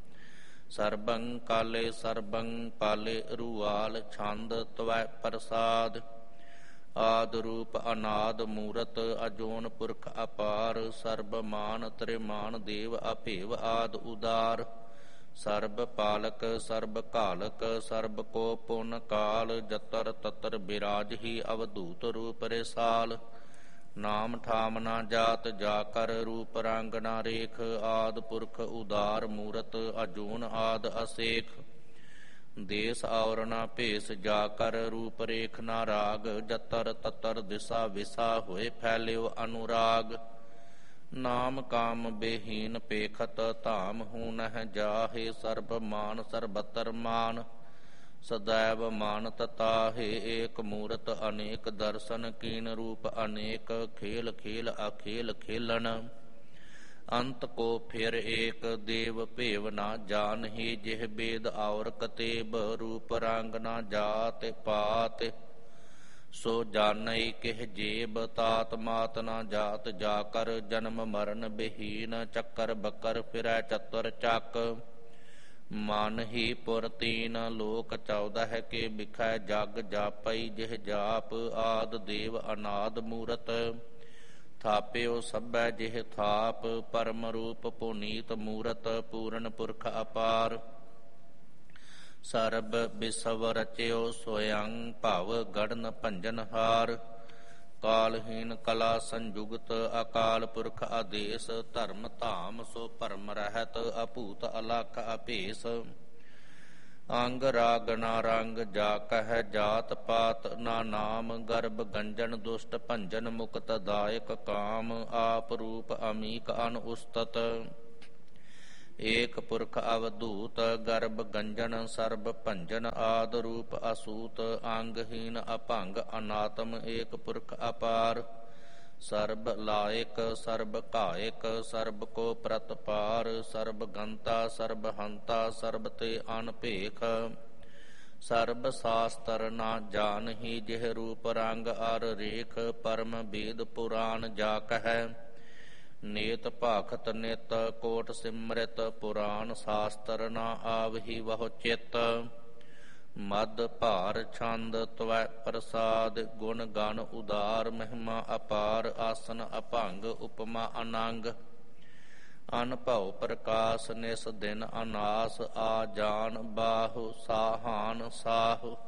[SPEAKER 1] ਸਰਬੰ ਕਾਲੇ ਸਰਬੰ ਪਾਲੇ ਰੂਆਲ ਛੰਦ ਤਵੈ ਪ੍ਰਸਾਦ ਆਦ ਰੂਪ ਅਨਾਦ ਮੂਰਤ ਅਜੋਨ ਪੁਰਖ ਅਪਾਰ ਸਰਬ ਮਾਨ ਤ੍ਰਿਮਾਨ ਦੇਵ ਅਭੇਵ ਆਦ ਉਦਾਰ ਸਰਬ ਪਾਲਕ ਸਰਬ ਘਾਲਕ ਸਰਬ ਕੋ ਪੁਨ ਕਾਲ ਜਤਰ ਤਤਰ ਬਿਰਾਜਹੀ ਅਵਧੂਤ ਰੂਪ ਰਿਸਾਲ ਨਾਮ ਠਾਮ ਨਾ ਜਾਤ ਜਾ ਕਰ ਰੂਪ ਰੰਗ ਨਾ ਰੇਖ ਆਦ ਪੁਰਖ ਉਦਾਰ ਮੂਰਤ ਅਜੂਨ ਆਦ ਅਸੇਖ ਦੇਸ ਔਰ ਨਾ ਭੇਸ ਜਾ ਕਰ ਰੂਪ ਰੇਖ ਨਾ ਰਾਗ ਜਤਰ ਤਤਰ ਦਿਸਾ ਵਿਸਾ ਹੋਏ ਫੈਲਿਓ ਅਨੁਰਾਗ ਨਾਮ ਕਾਮ ਬੇਹੀਨ ਪੇਖਤ ਧਾਮ ਹੂ ਨਹਿ ਜਾਹੇ ਸਰਬ ਮਾਨ ਸਰਬਤਰ ਮਾਨ ਸदैव ਮਾਨਤ ਤਾਹੇ ਏਕ ਮੂਰਤ ਅਨੇਕ ਦਰਸ਼ਨ ਕੀਨ ਰੂਪ ਅਨੇਕ ਖੇਲ ਖੇਲ ਅਖੇਲ ਖੇਲਣ ਅੰਤ ਕੋ ਫਿਰ ਏਕ ਦੇਵ ਭੇਵ ਨਾ ਜਾਨਹੀ ਜਿਹ ਬੇਦ ਔਰ ਕਤੇਬ ਰੂਪ ਰੰਗ ਨਾ ਜਾਤ ਪਾਤ ਸੋ ਜਾਣਈ ਕਿਹ ਜੇਬ ਤਾਤ ਮਾਤ ਨਾ ਜਾਤ ਜਾ ਕਰ ਜਨਮ ਮਰਨ ਬਹੀਨ ਚੱਕਰ ਬੱਕਰ ਫਿਰੈ ਚਤੁਰ ਚੱਕ ਮਨ ਹੀ ਪੁਰ ਤੀਨ ਲੋਕ ਚੌਦਹ ਕੇ ਬਿਖੈ ਜਗ ਜਾਪਈ ਜਿਹ ਜਾਪ ਆਦ ਦੇਵ ਅਨਾਦ ਮੂਰਤ ਥਾਪਿਓ ਸਭੈ ਜਿਹ ਥਾਪ ਪਰਮ ਰੂਪ ਪੁਨੀਤ ਮੂਰਤ ਪੂਰਨ ਪੁਰਖ ਅਪਾਰ ਸਰਬ ਬਿਸਵ ਰਚਿਓ ਸੋਯੰ ਭਵ ਗੜਨ ਭੰਜਨ ਹਾਰ ਕਾਲਹੀਨ ਕਲਾ ਸੰਜੁਗਤ ਅਕਾਲ ਪੁਰਖ ਆਦੇਸ ਧਰਮ ਧਾਮ ਸੋ ਭਰਮ ਰਹਿਤ ਅਭੂਤ ਅਲਖ ਅਭੇਸ ਅੰਗ ਰਾਗ ਨਾ ਰੰਗ ਜਾ ਕਹਿ ਜਾਤ ਪਾਤ ਨਾ ਨਾਮ ਗਰਭ ਗੰਜਨ ਦੁਸ਼ਟ ਭੰਜਨ ਮੁਕਤ ਦਾਇਕ ਕਾਮ ਆਪ ਰੂਪ ਅਮੀਕ ਅਨ ਉਸਤਤ ਏਕ ਪੁਰਖ ਅਵਧੂਤ ਗਰਭ ਗੰਜਨ ਸਰਬ ਭੰਜਨ ਆਦ ਰੂਪ ਅਸੂਤ ਅੰਗਹੀਨ ਅਭੰਗ ਅਨਾਤਮ ਏਕ ਪੁਰਖ ਅਪਾਰ ਸਰਬ ਲਾਇਕ ਸਰਬ ਘਾਇਕ ਸਰਬ ਕੋ ਪ੍ਰਤਪਾਰ ਸਰਬ ਗੰਤਾ ਸਰਬ ਹੰਤਾ ਸਰਬ ਤੇ ਅਨਭੇਖ ਸਰਬ ਸਾਸਤਰ ਨਾ ਜਾਣਹੀ ਜਿਹ ਰੂਪ ਰੰਗ ਅਰ ਰੇਖ ਪਰਮ ਬੇਦ ਪੁਰਾਨ ਜਾ ਕਹਿ ਨੇਤ ਭਾਖਤ ਨਿਤ ਕੋਟ ਸਿਮਰਿਤ ਪੁਰਾਨ ਸਾਸਤਰ ਨਾ ਆਵਹੀ ਬਹੁ ਚਿਤ ਮਦ ਭਾਰ ਛੰਦ ਤਵੈ ਪ੍ਰਸਾਦ ਗੁਣ ਗਣ ਉਦਾਰ ਮਹਿਮਾ ਅਪਾਰ ਆਸਨ ਅਭੰਗ ਉਪਮਾ ਅਨੰਗ ਅਨਭਉ ਪ੍ਰਕਾਸ਼ ਨਿਸ ਦਿਨ ਅਨਾਸ ਆ ਜਾਨ ਬਾਹੁ ਸਾਹਾਨ ਸਾਹੁ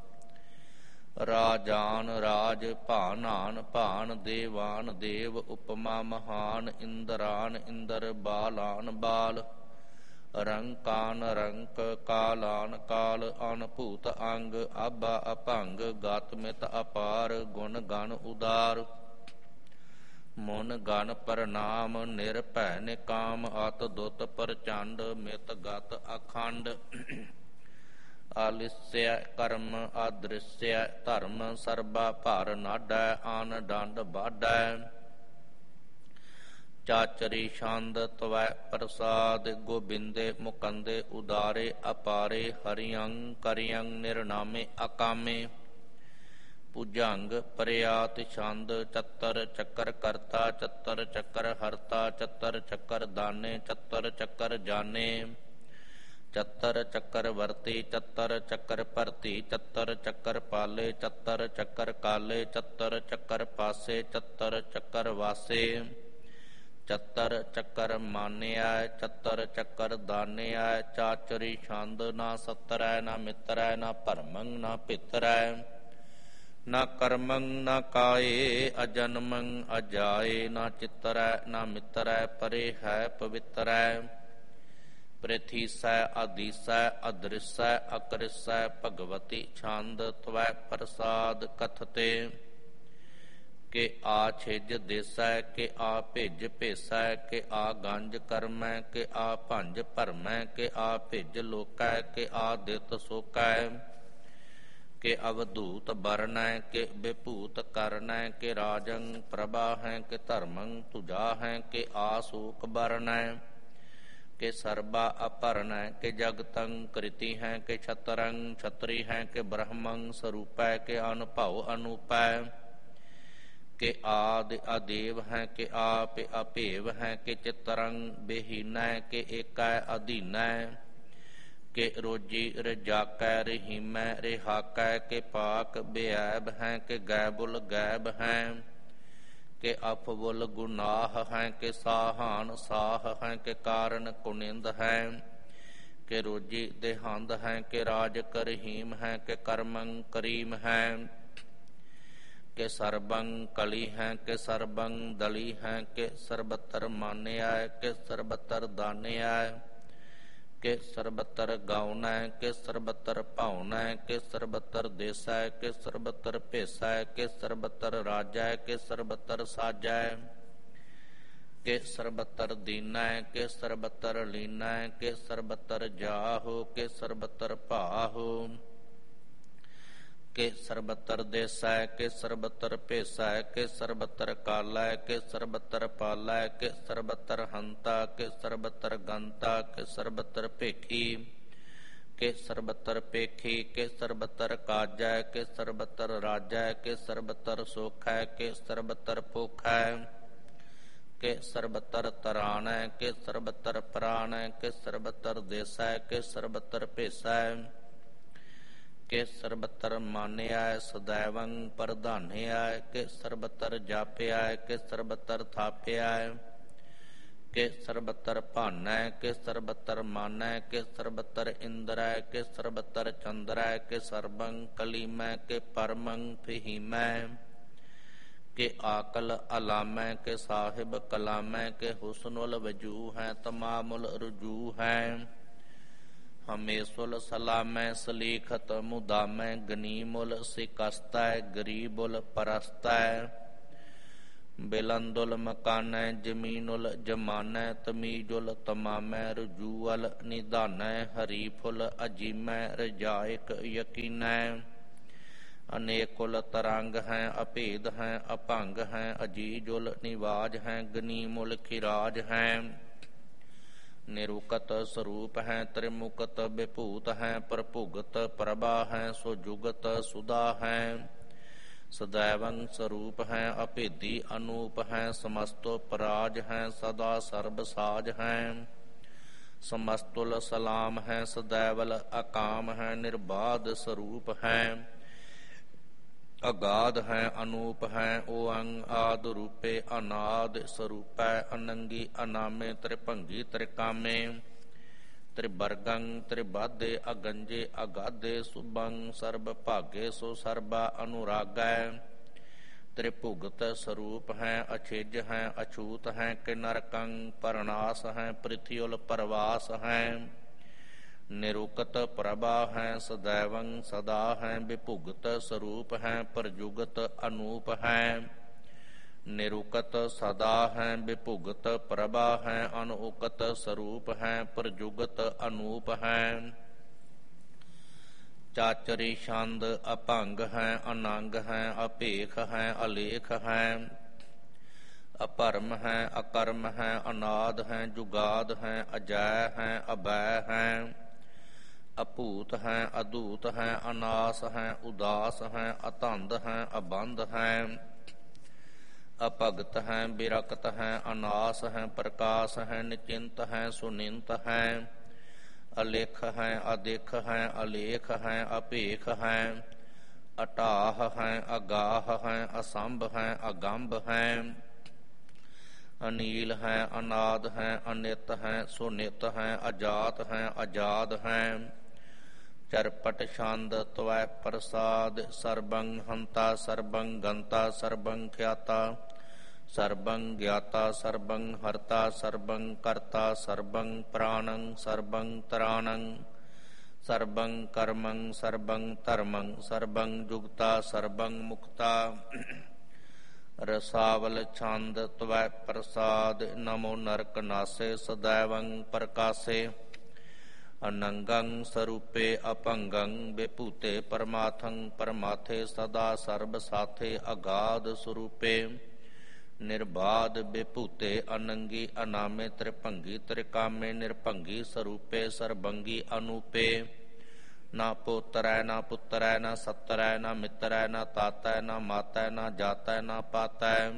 [SPEAKER 1] ਰਾਜਾਨ ਰਾਜ ਭਾਨਾਨ ਭਾਨ ਦੇਵਾਨ ਦੇਵ ਉਪਮਾ ਮਹਾਨ ਇੰਦਰਾਨ ਇੰਦਰ ਬਾਲਾਨ ਬਾਲ ਰੰਕਾਨ ਰੰਕ ਕਾਲਾਨ ਕਾਲ ਅਨਭੂਤ ਅੰਗ ਆਬਾ ਅਭੰਗ ਗਤ ਮਿਤ ਅਪਾਰ ਗੁਣ ਗਣ ਉਦਾਰ ਮਨ ਗਣ ਪ੍ਰਣਾਮ ਨਿਰਭੈ ਨਿਕਾਮ ਅਤ ਦੁਤ ਪ੍ਰਚੰਡ ਮਿਤ ਗਤ ਅਖੰਡ ਆਲਿਸਯ ਕਰਮ ਆਦ੍ਰਿਸਯ ਧਰਮ ਸਰਬਾ ਭਰ ਨਾਡੈ ਆਨ ਡੰਡ ਬਾਢੈ ਚਾਚਰੀ ਛੰਦ ਤਵੈ ਪ੍ਰਸਾਦ ਗੋਬਿੰਦੇ ਮੁਕੰਦੇ ਉਦਾਰੇ ਅਪਾਰੇ ਹਰਿਅੰ ਕਰਿਅੰ ਨਿਰਨਾਮੇ ਅਕਾਮੇ ਭੁਜੰਗ ਪ੍ਰਿਆਤ ਛੰਦ ਚੱਤਰ ਚੱਕਰ ਕਰਤਾ ਚੱਤਰ ਚੱਕਰ ਹਰਤਾ ਚੱਤਰ ਚੱਕਰ ਦਾਨੇ ਚੱਤਰ ਚੱਕਰ ਜਾਣੇ ਚੱਤਰ ਚੱਕਰ ਵਰਤੀ ਚੱਤਰ ਚੱਕਰ ਭਰਤੀ ਚੱਤਰ ਚੱਕਰ ਪਾਲੇ ਚੱਤਰ ਚੱਕਰ ਕਾਲੇ ਚੱਤਰ ਚੱਕਰ ਪਾਸੇ ਚੱਤਰ ਚੱਕਰ ਵਾਸੇ ਚੱਤਰ ਚੱਕਰ ਮਾਨਿਆ ਚੱਤਰ ਚੱਕਰ ਦਾਨਿਆ ਚਾਚਰੀ ਛੰਦ ਨਾ ਸਤਰੈ ਨਾ ਮਿੱਤਰੈ ਨਾ ਭਰਮੰ ਨਾ ਪਿਤਰੈ ਨਾ ਕਰਮੰ ਨਾ ਕਾਏ ਅਜਨਮੰ ਅਜਾਏ ਨਾ ਚਿਤਰੈ ਨਾ ਮਿਤਰੈ ਪਰੇ ਹੈ ਪਵਿੱਤਰੈ ਪ੍ਰਥੀਸੈ ਆਦੀਸੈ ਅਦ੍ਰਿਸੈ ਅਕ੍ਰਿਸੈ ਭਗਵਤੀ ਛੰਦ ਤਵੈ ਪ੍ਰਸਾਦ ਕਥਤੇ। ਕਿ ਆ ਛਿਜ ਦੇਸੈ ਕਿ ਆ ਭਿਜ ਭੇਸੈ ਕਿ ਆ ਗੰਜ ਕਰਮੈ ਕਿ ਆ ਭੰਜ ਭਰਮੈ ਕਿ ਆ ਭਿਜ ਲੋਕੈ ਕਿ ਆ ਦਿੱਤ ਸੋਕੈ। ਕਿ ਅਵਧੂਤ ਬਰਨੈ ਕਿ ਵਿਭੂਤ ਕਰਨੈ ਕਿ ਰਾਜੰ ਪ੍ਰਭਾ ਹੈ ਕਿ ਧਰਮੰ ਤੁਜਾ ਹੈ ਕਿ ਆ ਸੂਕ ਬਰਨੈ। ਕਿ ਸਰਬਾ ਅਪਰਨੈ ਕਿ ਜਗਤੰ ਕ੍ਰਿਤੀ ਹੈ ਕਿ ਛਤਰੰ ਛਤਰੀ ਹੈ ਕਿ ਬ੍ਰਹਮੰ ਸਰੂਪੈ ਕਿ ਅਨੁਭਵ ਅਨੂਪੈ। ਕਿ ਆਦਿ ਅਦੇਵ ਹੈ ਕਿ ਆਪ ਅਭੇਵ ਹੈ ਕਿ ਚਿਤਰੰ ਬੇਹੀਨੈ ਕਿ ਏਕੈ ਅਧੀਨੈ। ਕਿ ਰੋਜੀ ਰਜਾਕੈ ਰਹੀਮੈ ਰਿਹਾਕੈ ਕਿ ਪਾਕ ਬੇਐਬ ਹੈ ਕਿ ਗੈਬੁਲ ਗੈਬ ਹੈ। ਕਿ ਅਫਵੁਲ ਗੁਨਾਹ ਹੈ ਕਿ ਸਾਹਾਨ ਸਾਹ ਹੈ ਕਿ ਕਾਰਨ ਕੁਨਿੰਦ ਹੈ। ਕਿ ਰੋਜੀ ਦੇਹੰਦ ਹੈ ਕਿ ਰਾਜਕ ਰਹੀਮ ਹੈ ਕਿ ਕਰਮੰ ਕਰੀਮ ਹੈ। ਕਿ ਸਰਬੰ ਕਲੀ ਹੈ ਕਿ ਸਰਬੰ ਦਲੀ ਹੈ ਕਿ ਸਰਬਤਰ ਮਾਨਿਆ ਕਿ ਸਰਬਤਰ ਦਾਨਿਆ। ਕਿ ਸਰਬਤਰ ਗਾਉਨੈ ਕਿ ਸਰਬਤਰ ਭਾਉਨੈ ਕਿ ਸਰਬਤਰ ਦੇਸੈ ਕਿ ਸਰਬਤਰ ਭੇਸੈ ਕਿ ਸਰਬਤਰ ਰਾਜੈ ਕਿ ਸਰਬਤਰ ਸਾਜੈ। ਕਿ ਸਰਬਤਰ ਦੀਨੈ ਕਿ ਸਰਬਤਰ ਲੀਨੈ ਕਿ ਸਰਬਤਰ ਜਾਹੋ ਕਿ ਸਰਬਤਰ ਭਾਹੋ। ਕਿ ਸਰਬਤਰ ਦੇਸੈ ਕਿ ਸਰਬਤਰ ਭੇਸੈ ਕਿ ਸਰਬਤਰ ਕਾਲੈ ਕਿ ਸਰਬਤਰ ਪਾਲੈ ਕਿ ਸਰਬਤਰ ਹੰਤਾ ਕਿ ਸਰਬਤਰ ਗੰਤਾ ਕਿ ਸਰਬਤਰ ਭੇਖੀ। ਕਿ ਸਰਬਤਰ ਭੇਖੀ ਕਿ ਸਰਬਤਰ ਕਾਜੈ ਕਿ ਸਰਬਤਰ ਰਾਜੈ ਕਿ ਸਰਬਤਰ ਸੋਖੈ ਕਿ ਸਰਬਤਰ ਭੁਖੈ। ਕਿ ਸਰਬਤਰ ਤਰਾਣੈ ਕਿ ਸਰਬਤਰ ਪ੍ਰਾਣੈ ਕਿ ਸਰਬਤਰ ਦੇਸੈ ਕਿ ਸਰਬਤਰ ਭੇਸੈ। ਕਿ ਸਰਬਤਰ ਮਾਨਿਆ ਸदैवੰ ਪ੍ਰਧਾਨਿਆ ਕਿ ਸਰਬਤਰ ਜਾਪਿਆ ਕਿ ਸਰਬਤਰ ਥਾਪਿਆ। ਕਿ ਸਰਬਤਰ ਭਾਨੈ ਕਿ ਸਰਬਤਰ ਮਾਨੈ ਕਿ ਸਰਬਤਰ ਇੰਦਰੈ ਕਿ ਸਰਬਤਰ ਚੰਦਰੈ ਕਿ ਸਰਬੰ ਕਲੀਮੈ ਕਿ ਪਰਮੰ ਫਹੀਮੈ। ਕਿ ਆਕਲ ਅਲਾਮੈ ਕਿ ਸਾਹਿਬ ਕਲਾਮੈ ਕਿ ਹੁਸਨੁਲ ਵਜੂ ਹੈ ਤਮਾਮੁਲ ਰੁਜੂ ਹੈ। ਹਮੇਸੁਲ ਸਲਾਮੈ ਸਲੀਖਤ ਮੁਦਾਮੈ ਗਨੀਮੁਲ ਸਿਕਸਤੈ ਗਰੀਬੁਲ ਪਰਸਤੈ। ਬਿਲੰਦੁਲ ਮਕਾਨੈ ਜਮੀਨੁਲ ਜਮਾਨੈ ਤਮੀਜੁਲ ਤਮਾਮੈ ਰਜੂਅਲ ਨਿਧਾਨੈ। ਹਰੀਫੁਲ ਅਜੀਮੈ ਰਜਾਇਕ ਯਕੀਨੈ। ਅਨੇਕੁਲ ਤਰੰਗ ਹੈ ਅਭੇਦ ਹੈ ਅਭੰਗ ਹੈ ਅਜੀਜੁਲ ਨਿਵਾਜ ਹੈ ਗਨੀਮੁਲ ਖਿਰਾਜ ਹੈ। ਨਿਰੁਕਤ ਸਰੂਪ ਹੈ ਤ੍ਰਿਮੁਕਤ ਵਿਭੂਤ ਹੈ ਪ੍ਰਭੁਗਤ ਪ੍ਰਭਾ ਹੈ ਸੋ ਜੁਗਤ ਸੁਦਾ ਹੈ। ਸदैवੰ ਸਰੂਪ ਹੈ ਅਭੇਦੀ ਅਨੂਪ ਹੈ ਸਮਸਤੋ ਪਰਾਜ ਹੈ ਸਦਾ ਸਰਬ ਸਾਜ ਹੈ। ਸਮਸਤੁਲ ਸਲਾਮ ਹੈ ਸदैवਲ ਅਕਾਮ ਹੈ ਨਿਰਬਾਧ ਸਰੂਪ ਹੈ। ਅਗਾਧ ਹੈ ਅਨੂਪ ਹੈ ਓਅੰ ਆਦ ਰੂਪੇ ਅਨਾਦ ਸਰੂਪੈ। ਅਨੰਗੀ ਅਨਾਮੇ ਤ੍ਰਿਭੰਗੀ ਤ੍ਰਿਕਾਮੇ। ਤ੍ਰਿਵਰਗੰ ਤ੍ਰਿਬਾਧੇ ਅਗੰਜੇ ਅਗਾਧੇ ਸੁਭੰ ਸਰਬ ਭਾਗੇ ਸੋ ਸਰਬਾ ਅਨੁਰਾਗੈ। ਤ੍ਰਿਭੁਗਤ ਸਰੂਪ ਹੈ ਅਛਿਜ ਹੈ ਅਛੂਤ ਹੈ ਕਿ ਨਰਕੰ ਪਰਨਾਸ ਹੈ ਪ੍ਰਿਥਿਉਲ ਪਰਵਾਸ ਹੈ। ਨਿਰੁਕਤ ਪ੍ਰਭਾ ਹੈ ਸदैवੰ ਸਦਾ ਹੈ ਵਿਭੁਗਤ ਸਰੂਪ ਹੈ ਪਰਜੁਗਤ ਅਨੂਪ ਹੈ। ਨਿਰੁਕਤ ਸਦਾ ਹੈ ਵਿਭੁਗਤ ਪ੍ਰਭਾ ਹੈ ਅਨੁਕਤ ਸਰੂਪ ਹੈ ਪਰਜੁਗਤ ਅਨੂਪ ਹੈ। ਚਾਚਰੀ ਛੰਦ ਅਭੰਗ ਹੈ ਅਨੰਗ ਹੈ ਅਭੇਖ ਹੈ ਅਲੇਖ ਹੈ। ਅਪਰਮ ਹੈ ਅਕਰਮ ਹੈ ਅਨਾਦ ਹੈ ਜੁਗਾਦ ਹੈ ਅਜੈ ਹੈ ਅਭੈ ਹੈ। ਅਭੂਤ ਹੈ ਅਦੂਤ ਹੈ ਅਨਾਸ ਹੈ ਉਦਾਸ ਹੈ ਅਤੰਦ ਹੈ ਅਬੰਧ ਹੈ। ਅਭਗਤ ਹੈ ਬਿਰਕਤ ਹੈ ਅਨਾਸ ਹੈ ਪ੍ਰਕਾਸ਼ ਹੈ ਨਿਚਿੰਤ ਹੈ ਸੁਨਿੰਤ ਹੈ। ਅਲੇਖ ਹੈ ਅਦੇਖ ਹੈ ਅਲੇਖ ਹੈ ਅਭੇਖ ਹੈ। ਅਟਾਹ ਹੈ ਅਗਾਹ ਹੈ ਅਸੰਭ ਹੈ ਅਗੰਭ ਹੈ। ਅਨੀਲ ਹੈ ਅਨਾਦ ਹੈ ਅਨਿਤ ਹੈ ਸੁਨਿਤ ਹੈ ਅਜਾਤ ਹੈ ਅਜਾਦ ਹੈ। ਚਰਪਟ ਛੰਦ ਤਵੈ ਪ੍ਰਸਾਦ ਸਰਬੰ ਹੰਤਾ ਸਰਬੰ ਗੰਤਾ ਸਰਬੰ ਖਿਆਤਾ। ਸਰਬੰ ਗਿਆਤਾ ਸਰਬੰ ਹਰਤਾ ਸਰਬੰ ਕਰਤਾ ਸਰਬੰ ਪ੍ਰਾਣੰ ਸਰਬੰ ਤਰਾਣੰ ਸਰਬੰ ਕਰਮੰ ਸਰਬੰ ਧਰਮੰ ਸਰਬੰ ਜੁਗਤਾ ਸਰਬੰ ਮੁਕਤਾ। ਰਸਾਵਲ ਛੰਦ ਤਵੈ ਪ੍ਰਸਾਦ ਨਮੋ ਨਰਕ ਨਾਸੇ ਸदैवੰ ਪ੍ਰਕਾਸੇ। ਅਨੰਗੰ ਸਰੂਪੇ ਅਪੰਗੰ ਵਿਭੂਤੇ ਪਰਮਾਥੰ ਪਰਮਾਥੇ ਸਦਾ ਸਰਬ ਸਾਥੇ ਅਗਾਧ ਸਰੂਪੇ। ਨਿਰਬਾਧ ਵਿਭੂਤੇ ਅਨੰਗੀ ਅਨਾਮੇ ਤ੍ਰਿਭੰਗੀ ਤ੍ਰਿਕਾਮੇ ਨਿਰਭੰਗੀ ਸਰੂਪੇ ਸਰਬੰਗੀ ਅਨੂਪੇ। ਨਾ ਪੋਤਰੈ ਨਾ ਪੁੱਤਰੈ ਨਾ ਸੱਤਰੈ ਨਾ ਮਿੱਤਰੈ ਨਾ ਤਾਤੈ ਨਾ ਮਾਤੈ ਨਾ ਜਾਤੈ ਨਾ ਪਾਤੈ।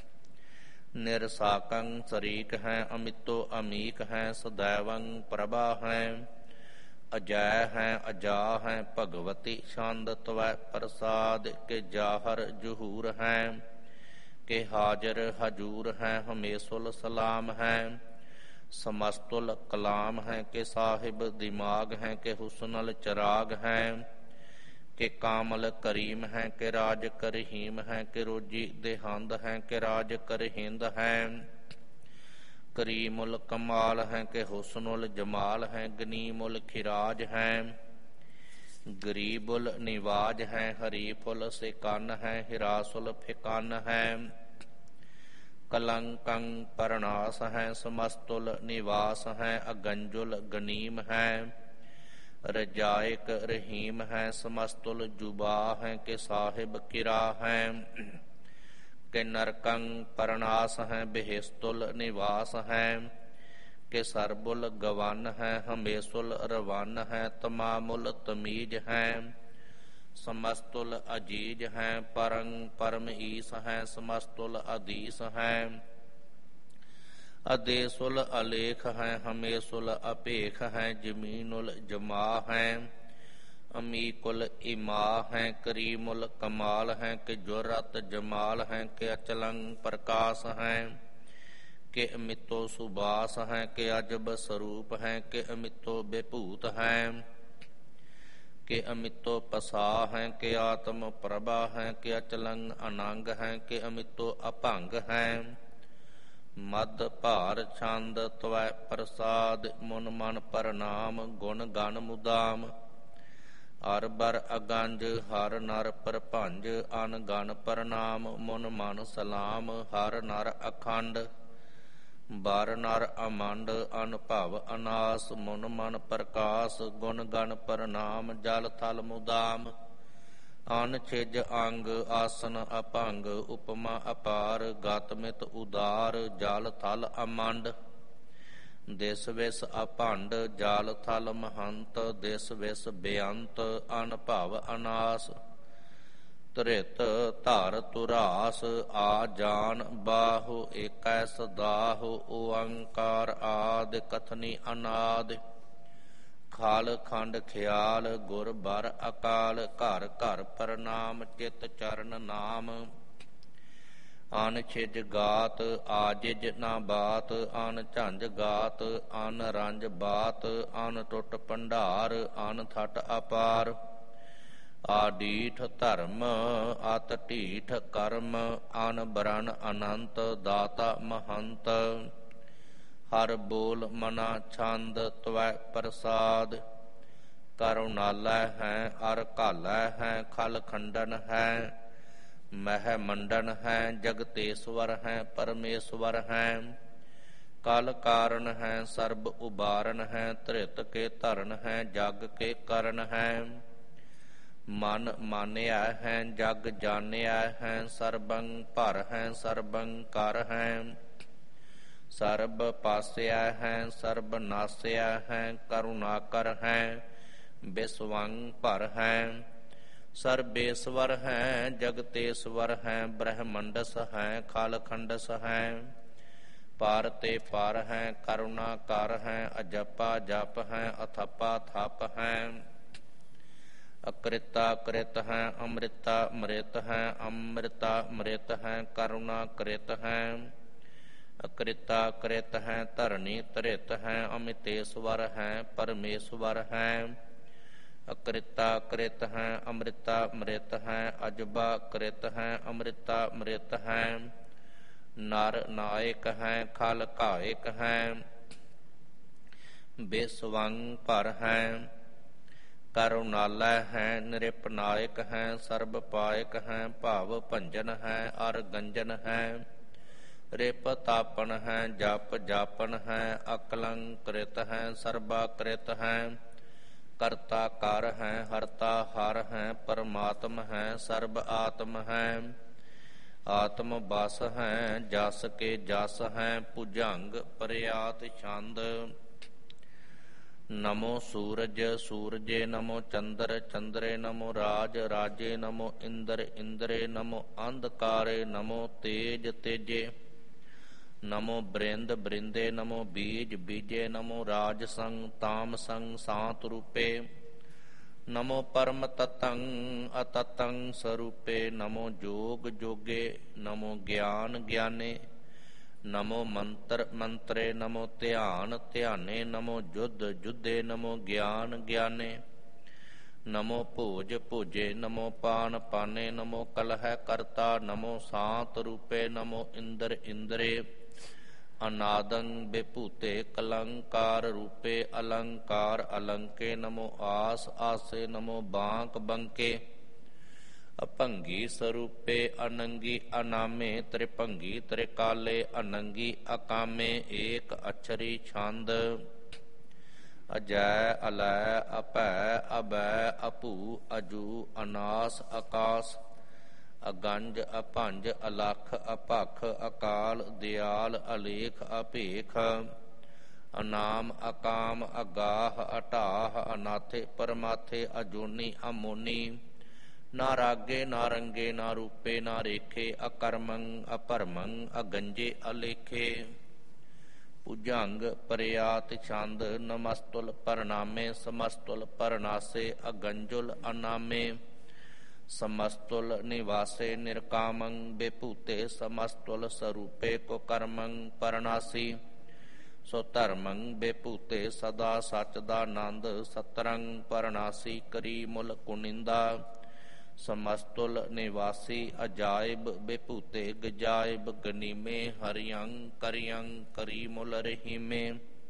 [SPEAKER 1] ਨਿਰਸਾਕੰ ਸਰੀਕ ਹੈ ਅਮਿਤੋ ਅਮੀਕ ਹੈ ਸदैवੰ ਪ੍ਰਭਾ ਹੈ। ਅਜੈ ਹੈ ਅਜਾ ਹੈ ਭਗਵਤੀ ਛੰਦ ਤਵੈ ਪ੍ਰਸਾਦ ਕੇ ਜਾਹਰ ਜਹੂਰ ਹੈ। ਕਿ ਹਾਜ਼ਰ ਹਜੂਰ ਹੈ ਹਮੇਸ਼ੁਲ ਸਲਾਮ ਹੈ। ਸਮਸਤੁਲ ਕਲਾਮ ਹੈ ਕਿ ਸਾਹਿਬ ਦਿਮਾਗ ਹੈ ਕਿ ਹੁਸਨਲ ਚਰਾਗ ਹੈ। ਕਿ ਕਾਮਲ ਕਰੀਮ ਹੈ ਕਿ ਰਾਜ ਕਰਹੀਮ ਹੈ ਕਿ ਰੋਜੀ ਦੇਹੰਦ ਹੈ ਕਿ ਰਾਜ ਕਰਹਿੰਦ ਹੈ। ਕਰੀਮੁਲ ਕਮਾਲ ਹੈ ਕਿ ਹੁਸਨੁਲ ਜਮਾਲ ਹੈ ਗਨੀਮੁਲ ਖਿਰਾਜ ਹੈ। ਗਰੀਬੁਲ ਨਿਵਾਜ ਹੈ ਹਰੀਫੁਲ ਸਿਕਨ ਹੈ ਹਿਰਾਸੁਲ ਫਿਕਨ ਹੈ। ਕਲੰਕੰ ਪਰਨਾਸ ਹੈ ਸਮਸਤੁਲ ਨਿਵਾਸ ਹੈ ਅਗੰਜੁਲ ਗਨੀਮ ਹੈ। ਰਜਾਇਕ ਰਹੀਮ ਹੈ ਸਮਸਤੁਲ ਜੁਬਾ ਹੈ ਕਿ ਸਾਹਿਬ ਕਿਰਾ ਹੈ। ਕਿ ਨਰਕੰ ਪਰਨਾਸ ਹੈ ਬਿਹਿਸਤੁਲ ਨਿਵਾਸ ਹੈ। ਕਿ ਸਰਬੁਲ ਗਵਨ ਹੈ ਹਮੇਸ਼ੁਲ ਰਵਨ ਹੈ ਤਮਾਮੁਲ ਤਮੀਜ ਹੈ। ਸਮਸਤੁਲ ਅਜੀਜ ਹੈ ਪਰੰ ਪਰਮ ਈਸ ਹੈ ਸਮਸਤੁਲ ਅਧੀਸ ਹੈ। ਅਦੇਸੁਲ ਅਲੇਖ ਹੈ ਹਮੇਸ਼ੁਲ ਅਪੇਖ ਹੈ ਜਮੀਨੁਲ ਜਮਾ ਹੈ। ਅਮੀਕੁਲ ਇਮਾ ਹੈ ਕਰੀਮੁਲ ਕਮਾਲ ਹੈ ਕਿ ਜੁਰਤ ਜਮਾਲ ਹੈ ਕਿ ਅਚਲੰ ਪ੍ਰਕਾਸ਼ ਹੈ। ਕਿ ਅਮਿਤੋ ਸੁਬਾਸ ਹੈ ਕਿ ਅਜਬ ਸਰੂਪ ਹੈ ਕਿ ਅਮਿਤੋ ਵਿਭੂਤ ਹੈ। ਕਿ ਅਮਿਤੋ ਪਸਾ ਹੈ ਕਿ ਆਤਮ ਪ੍ਰਭਾ ਹੈ ਕਿ ਅਚਲੰ ਅਨੰਗ ਹੈ ਕਿ ਅਮਿਤੋ ਅਭੰਗ ਹੈ। ਮਦ ਭਾਰ ਛੰਦ ਤਵੈ ਪ੍ਰਸਾਦ ਮੁਨ ਮਨ ਪ੍ਰਣਾਮ ਗੁਣ ਗਣ ਮੁਦਾਮ। ਅਰ ਬਰ ਅਗੰਜ ਹਰ ਨਰ ਪ੍ਰਭੰਜ ਅਨ ਗਣ ਪ੍ਰਣਾਮ ਮੁਨ ਮਨ ਸਲਾਮ ਹਰ ਨਰ ਅਖੰਡ। ਬਰ ਨਰ ਅਮੰਡ ਅਨਭਵ ਅਨਾਸ ਮੁਨ ਮਨ ਪ੍ਰਕਾਸ਼ ਗੁਣ ਗਣ ਪ੍ਰਣਾਮ ਜਲ ਥਲ ਮੁਦਾਮ। ਅਨ ਛਿਜ ਅੰਗ ਆਸਨ ਅਭੰਗ ਉਪਮਾ ਅਪਾਰ ਗਤ ਮਿਤ ਉਦਾਰ ਜਲ ਥਲ ਅਮੰਡ। ਦਿਸ ਵਿਸ ਅਭੰਡ ਜਲ ਥਲ ਮਹੰਤ ਦਿਸ ਵਿਸ ਬੇਅੰਤ ਅਨਭਵ ਅਨਾਸ। ਧ੍ਰਿਤ ਧਰ ਧੁਰਾਸ ਆ ਜਾਨ ਬਾਹੋ ਏਕੈ ਸਦਾਹੁ ਓੰਕਾਰ ਆਦਿ ਕਥਨੀ ਅਨਾਦਿ। ਖਾਲ ਖੰਡ ਖਿਆਲ ਗੁਰ ਬਰ ਅਕਾਲ ਘਰ ਘਰ ਪ੍ਰਣਾਮ ਚਿਤ ਚਰਨ ਨਾਮ। ਅਨ ਛਿਜ ਗਾਤ ਆਜਿਜ ਨਾ ਬਾਤ ਅਨ ਝੰਜ ਗਾਤ ਅਨ ਰੰਜ ਬਾਤ ਅਨ ਟੁੱਟ ਭੰਡਾਰ ਅਨ ਥਟ ਅਪਾਰ। ਆਡੀਠ ਧਰਮ ਅਤ ਢੀਠ ਕਰਮ ਅਨ ਬਰਨ ਅਨੰਤ ਦਾਤਾ ਮਹੰਤ। ਹਰ ਬੋਲ ਮਨਾ ਛੰਦ ਤਵੈ ਪ੍ਰਸਾਦ। ਕਰੁਣਾਲੈ ਹੈ ਅਰ ਘਾਲੈ ਹੈ ਖਲ ਖੰਡਨ ਹੈ। ਮਹਿ ਮੰਡਨ ਹੈ ਜਗਤੇਸ਼ਵਰ ਹੈ ਪਰਮੇਸ਼ਵਰ ਹੈ। ਕਲ ਕਾਰਨ ਹੈ ਸਰਬ ਉਬਾਰਨ ਹੈ ਧ੍ਰਿਤ ਕੇ ਧਰਨ ਹੈ ਜਗ ਕੇ ਕਰਨ ਹੈ। ਮਨ ਮਾਨਿਆ ਹੈ ਜਗ ਜਾਣਿਆ ਹੈ ਸਰਬੰ ਭਰ ਹੈ ਸਰਬੰ ਕਰ ਹੈ। ਸਰਬ ਪਾਸਿਆ ਹੈ ਸਰਬ ਨਾਸਿਆ ਹੈ ਕਰੁਣਾਕਰ ਹੈ ਬਿਸਵੰ ਭਰ ਹੈ। ਸਰਬੇਸਵਰ ਹੈ ਜਗਤੇਸ਼ਵਰ ਹੈ ਬ੍ਰਹਮੰਡਸ ਹੈ ਖਲ ਖੰਡਸ ਹੈ। ਪਰ ਤੇ ਪਰ ਹੈ ਕਰੁਣਾ ਕਰ ਹੈ ਅਜਪਾ ਜਪ ਹੈ ਅਥਪਾ ਥਪ ਹੈ। ਅਕ੍ਰਿਤਾ ਕ੍ਰਿਤ ਹੈ ਅੰਮ੍ਰਿਤਾ ਮ੍ਰਿਤ ਹੈ ਅੰਮ੍ਰਿਤਾ ਮ੍ਰਿਤ ਹੈ ਕਰੁਣਾ ਕ੍ਰਿਤ ਹੈ। ਅਕ੍ਰਿਤਾ ਕ੍ਰਿਤ ਹੈ ਧਰਨੀ ਧਰਿਤ ਹੈ ਅਮਿਤੇਸ਼ਵਰ ਹੈ ਪਰਮੇਸ਼ਵਰ ਹੈ। ਅਕ੍ਰਿਤਾ ਕ੍ਰਿਤ ਹੈ ਅੰਮ੍ਰਿਤਾ ਮ੍ਰਿਤ ਹੈ ਅਜਬਾ ਕ੍ਰਿਤ ਹੈ ਅੰਮ੍ਰਿਤਾ ਮ੍ਰਿਤ ਹੈ। ਨਰ ਨਾਇਕ ਹੈ ਖਲ ਘਾਇਕ ਹੈ, ਬੇਸਵੰਗ ਭਰ ਹੈ, ਕਰੁਣਾਲੈ ਹੈ ਨਿਰਪਨਾਇਕ ਹੈ, ਸਰਬ ਪਾਇਕ ਹੈ, ਭਾਵ ਭੰਜਨ ਹੈ, ਅਰ ਗੰਜਨ ਹੈ, ਰਿਪ ਤਾਪਨ ਹੈ, ਜਪ ਜਾਪਨ ਹੈ, ਅਕਲੰਕ੍ਰਿਤ ਹੈ, ਸਰਬਾ ਕ੍ਰਿਤ ਹੈ, ਕਰਤਾ ਕਰ ਹੈ, ਹਰਤਾ ਹਰ ਹੈ, ਪਰਮਾਤਮ ਹੈ, ਸਰਬ ਆਤਮ ਹੈ, ਆਤਮ ਬਸ ਹੈ, ਜਸ ਕੇ ਜਸ ਹੈ, ਭੁਜੰਗ ਪਰਿਆਤ ਛੰਦ। ਨਮੋ ਸੂਰਜ ਸੂਰਜੇ ਨਮੋ ਚੰਦਰ ਚੰਦਰੇ ਨਮੋ ਰਾਜ ਰਾਜੇ ਨਮੋ ਇੰਦਰ ਇੰਦਰੇ ਨਮੋ ਅੰਧਕਾਰੇ ਨਮੋ ਤੇਜ ਤੇਜੇ ਨਮੋ ਬ੍ਰਿੰਦ ਬ੍ਰਿੰਦੇ ਨਮੋ ਬੀਜ ਬੀਜੇ ਨਮੋ ਰਾਜ ਸੰਗ ਤਾਮ ਸੰਗ ਸਾਤ ਰੂਪੇ ਨਮੋ ਪਰਮ ਤਤੰ ਅਤਤੰ ਸਰੂਪੇ ਨਮੋ ਜੋਗ ਜੋਗੇ ਨਮੋ ਗਿਆਨ ਗਿਆਨੇ ਨਮੋ ਮੰਤਰ ਮੰਤਰੇ ਨਮੋ ਧਿਆਨ ਧਿਆਨੇ ਨਮੋ ਜੁਧ ਜੁਧੇ ਨਮੋ ਗਿਆਨ ਗਿਆਨੇ ਨਮੋ ਭੋਜ ਭੋਜੇ ਨਮੋ ਪਾਨ ਪਾਨੇ ਨਮੋ ਕਲਹਿ ਕਰਤਾ ਨਮੋ ਸਾਤ ਰੂਪੇ ਨਮੋ ਇੰਦਰ ਇੰਦਰੇ ਅਨਾਦੰ ਬਿਭੂਤੇ ਕਲੰਕਾਰ ਰੂਪੇ ਅਲੰਕਾਰ ਅਲੰਕੇ ਨਮੋ ਆਸ ਆਸੇ ਨਮੋ ਬਾਂਕ ਬੰਕੇ ਅਭੰਗੀ ਸਰੂਪੇ ਅਨੰਗੀ ਅਨਾਮੇ ਤ੍ਰਿਭੰਗੀ ਤ੍ਰਿਕਾਲੇ ਅਨੰਗੀ ਅਕਾਮੇ ਏਕ ਅਛਰੀ ਛੰਦ। ਅਜੈ ਅਲੈ ਅਭੈ ਅਬੈ ਅਭੂ ਅਜੂ ਅਨਾਸ ਆਕਾਸ ਅਗੰਜ ਅਭੰਜ ਅਲਖ ਅਭਖ ਅਕਾਲ ਦਿਆਲ ਅਲੇਖ ਅਭੇਖ ਅਨਾਮ ਅਕਾਮ ਅਗਾਹ ਅਟਾਹ ਅਨਾਥੇ ਪਰਮਾਥੇ ਅਜੂਨੀ ਅਮੋਨੀ ਨਾ ਰਾਗੇ ਨਾ ਰੰਗੇ ਨਾ ਰੂਪੇ ਨਾ ਰੇਖੇ ਅਕਰਮੰ ਅਪਰਮੰ ਅਗੰਜੇ ਅਲੇਖੇ ਭੁਜੰਗ ਪਰਿਆਤ ਛੰਦ। ਨਮਸਤੁਲ ਪਰਨਾਮੇ ਸਮਸਤੁਲ ਪਰਨਾਸੇ ਅਗੰਜੁਲ ਅਨਾਮੇ ਸਮਸਤੁਲ ਨਿਵਾਸੇ ਨਿਰਕਾਮੰ ਬਿਭੂਤੇ ਸਮਸਤੁਲ ਸਰੂਪੇ ਕੋ ਕਰਮੰ ਪਰਨਾਸੀ ਸੋ ਧਰਮੰ ਬਿਭੂਤੇ ਸਦਾ ਸਚ ਦਾ ਆਨੰਦ ਸਤਰੰਗ ਪਰਨਾਸੀ ਕਰੀ ਮੁਲ ਕੁਨਿੰਦਾ ਸਮਸਤੁਲ ਨਿਵਾਸੀ ਅਜਾਇਬ ਬਿਭੂਤੇ ਗਜਾਇਬ ਗਨੀਮੇ ਹਰਿਯੰ ਕਰਿਯੰ ਕਰੀ ਮੁਲ ਰਹੀਮੇ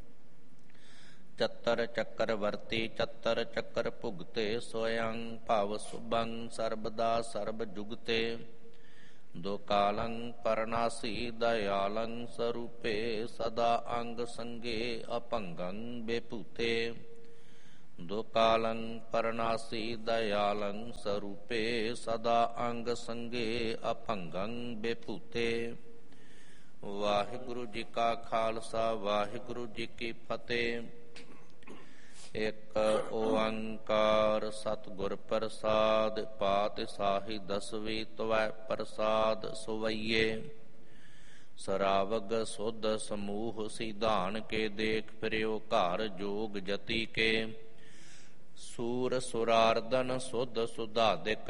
[SPEAKER 1] ਚੱਤਰ ਚੱਕਰ ਵਰਤੀ ਚੱਤਰ ਚੱਕਰ ਭੁਗਤੇ ਸੋਯੰ ਭਵ ਸੁਭੰ ਸਰਬਦਾ ਸਰਬ ਜੁਗਤੇ ਦੋ ਕਾਲੰ ਪਰਨਾਸੀ ਦਇਆਲੰ ਸਰੂਪੇ ਸਦਾ ਅੰਗ ਸੰਗੇ ਅਭੰਗੰ ਬਿਭੂਤੇ ਦੋ ਕਾਲੰ ਪਰਨਾਸੀ ਦਇਆਲੰ ਸਰੂਪੇ ਸਦਾ ਅੰਗ ਸੰਗੇ ਅਭੰਗੰ ਬਿਭੂਤੇ। ਵਾਹਿਗੁਰੂ ਜੀ ਕਾ ਖਾਲਸਾ ਵਾਹਿਗੁਰੂ ਜੀ ਕੀ ਫਤਿਹ। ਇਕ ਓੰਕਾਰ ਸਤਿਗੁਰ ਪ੍ਰਸਾਦ ਪਾਤਸ਼ਾਹੀ ਦਸਵੀਂ ਤਵੈ ਪ੍ਰਸਾਦ ਸੁਵਈਏ ਸਰਾਵਗ ਸੁਧ ਸਮੂਹ ਸਿਧਾਨ ਕੇ ਦੇਖ ਫਿਰਿਓ ਘਰ ਜੋਗ ਜਤੀ ਕੇ ਸੂਰ ਸੁਰਾਰਦਨ ਸੁਧ ਸੁਧਾਦਿਕ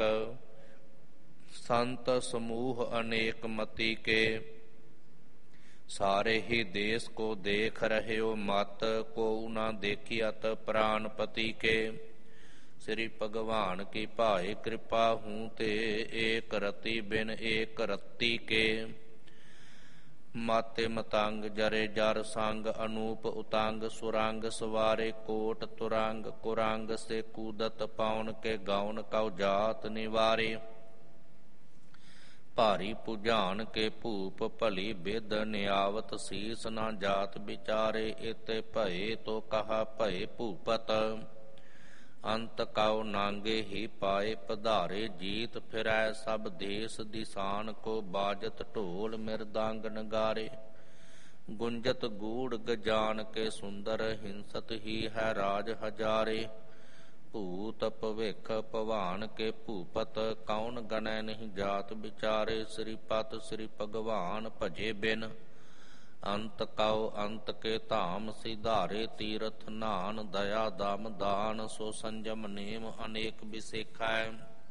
[SPEAKER 1] ਸੰਤ ਸਮੂਹ ਅਨੇਕ ਮਤੀ ਕੇ ਸਾਰੇ ਹੀ ਦੇਸ ਕੋ ਦੇਖ ਰਹਿਓ ਮਤ ਕੋ ਨਾ ਦੇਖਿਅਤ ਪ੍ਰਾਨਪਤੀ ਕੇ ਸ੍ਰੀ ਭਗਵਾਨ ਕੀ ਭਾਏ ਕਿਰਪਾ ਹੂੰ ਤੇ ਏਕ ਰਤੀ ਬਿਨ ਏਕ ਰਤੀ ਕੇ ਮਾਤੇ ਮਤੰਗ ਜਰੇ ਜਰ ਸੰਗ ਅਨੂਪ ਉਤੰਗ ਸੁਰੰਗ ਸਵਾਰੇ ਕੋਟ ਤੁਰੰਗ ਕੁਰੰਗ ਸੇ ਕੂਦਤ ਪਾਉਨ ਕੇ ਗਾਉਨ ਕਉ ਜਾਤ ਨਿਵਾਰੇ ਭਾਰੀ ਪੁਜਾਨ ਕੇ ਭੂਪ ਭਲੀ ਬਿਦ ਨਿਆਵਤ ਸੀਸ ਨਾ ਜਾਤ ਵਿਚਾਰੇ ਇਤੇ ਭਏ ਤੋ ਕਹਾ ਭਏ ਭੂਪਤ ਅੰਤ ਕਉ ਨਾਂਗੇ ਹੀ ਪਾਏ ਪਧਾਰੇ ਜੀਤ ਫਿਰੈ ਸਭ ਦੇਸ ਦਿਸਾਨ ਕੋ ਬਾਜਤ ਢੋਲ ਮਿਰਦੰਗ ਨਗਾਰੇ ਗੁੰਜਤ ਗੂੜ ਗਜਾਨ ਕੇ ਸੁੰਦਰ ਹਿੰਸਤ ਹੀ ਹੈ ਰਾਜ ਹਜ਼ਾਰੇ ਭੂਤ ਭਵਿਖ ਭਵਾਨ ਕੇ ਭੂਪਤ ਕੌਣ ਗਣੈ ਨਹੀਂ ਜਾਤ ਵਿਚਾਰੇ ਸ੍ਰੀਪਤ ਸ੍ਰੀ ਭਗਵਾਨ ਭਜੇ ਬਿਨ ਅੰਤ ਕਉ ਅੰਤ ਕੇ ਧਾਮ ਸਿਧਾਰੇ ਤੀਰਥ ਨਾਨ ਦਇਆ ਦਮ ਦਾਨ ਸੋ ਸੰਜਮ ਨੇਮ ਅਨੇਕ ਬਿਸੇਖੈ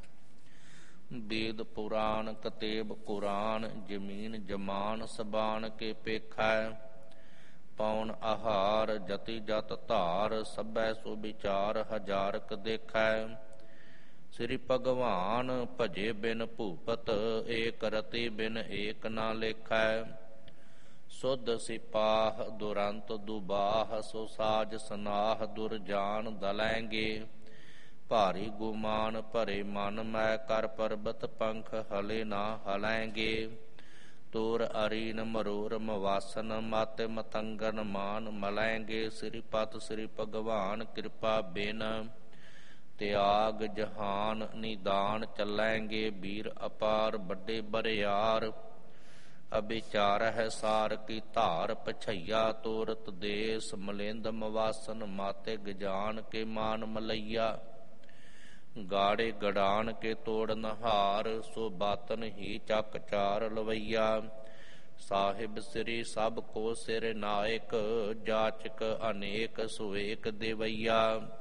[SPEAKER 1] ਵੇਦ ਪੁਰਾਨ ਕਤੇਬ ਕੁਰਾਨ ਜਮੀਨ ਜਮਾਨ ਸਬਾਨ ਕੇ ਪੇਖੈ ਪੌਣ ਆਹਾਰ ਜਤੀ ਜਤ ਧਾਰ ਸਭੈ ਸੋ ਵਿਚਾਰ ਹਜ਼ਾਰਕ ਦੇਖੈ ਸ੍ਰੀ ਭਗਵਾਨ ਭਜੇ ਬਿਨ ਭੂਪਤ, ਏਕ ਰਤੀ ਬਿਨ ਏਕ ਨਾ ਲੇਖੈ। ਸੁਧ ਸਿਪਾਹ ਦੁਰੰਤ ਦੁਬਾਹ, ਸੋ ਸਾਜ ਸਨਾਹ ਦੁਰਜਾਨ ਦਲੈਂਗੇ। ਭਾਰੀ ਗੁਮਾਨ ਭਰੇ ਮਨ ਮੈਂ, ਕਰ ਪਰਬਤ ਪੰਖ ਹਲੇ ਨਾ ਹਲੈਂਗੇ। ਤੋਰ ਅਰੀਨ ਮਰੋਰ ਮਵਾਸਨ, ਮਾਤੇ ਮਤੰਗਨ ਮਾਨ ਮਲੈਂਗੇ। ਸ੍ਰੀਪਤ ਸ੍ਰੀ ਭਗਵਾਨ ਕਿਰਪਾ ਬਿਨ, ਤਿਆਗ ਜਹਾਨ ਨਿਦਾਨ ਚੱਲੈਂਗੇ। ਵੀਰ ਅਪਾਰ ਵੱਡੇ ਬਰਿਆਰ, ਅਬਿਚਾਰ ਹੈ ਸਾਰ ਕੀ ਧਾਰ। ਪਛਈਆ ਤੋਰਤ ਦੇਸ, ਮਲਿੰਦ ਮਵਾਸਨ ਮਾਤੇ ਗਜਾਨ ਕੇ ਮਾਨ ਮਲਈਆ। ਗਾੜੇ ਗੜਾਨ ਕੇ ਤੋੜ ਨਹਾਰ, ਸੋ ਬਾਤਨ ਹੀ ਚੱਕ ਚਾਰ ਲਵਈਆ। ਸਾਹਿਬ ਸ੍ਰੀ ਸਭ ਕੋ ਸਿਰ ਨਾਇਕ, ਜਾਚਕ ਅਨੇਕ ਸੁਏਕ ਦੇਵਈਆ।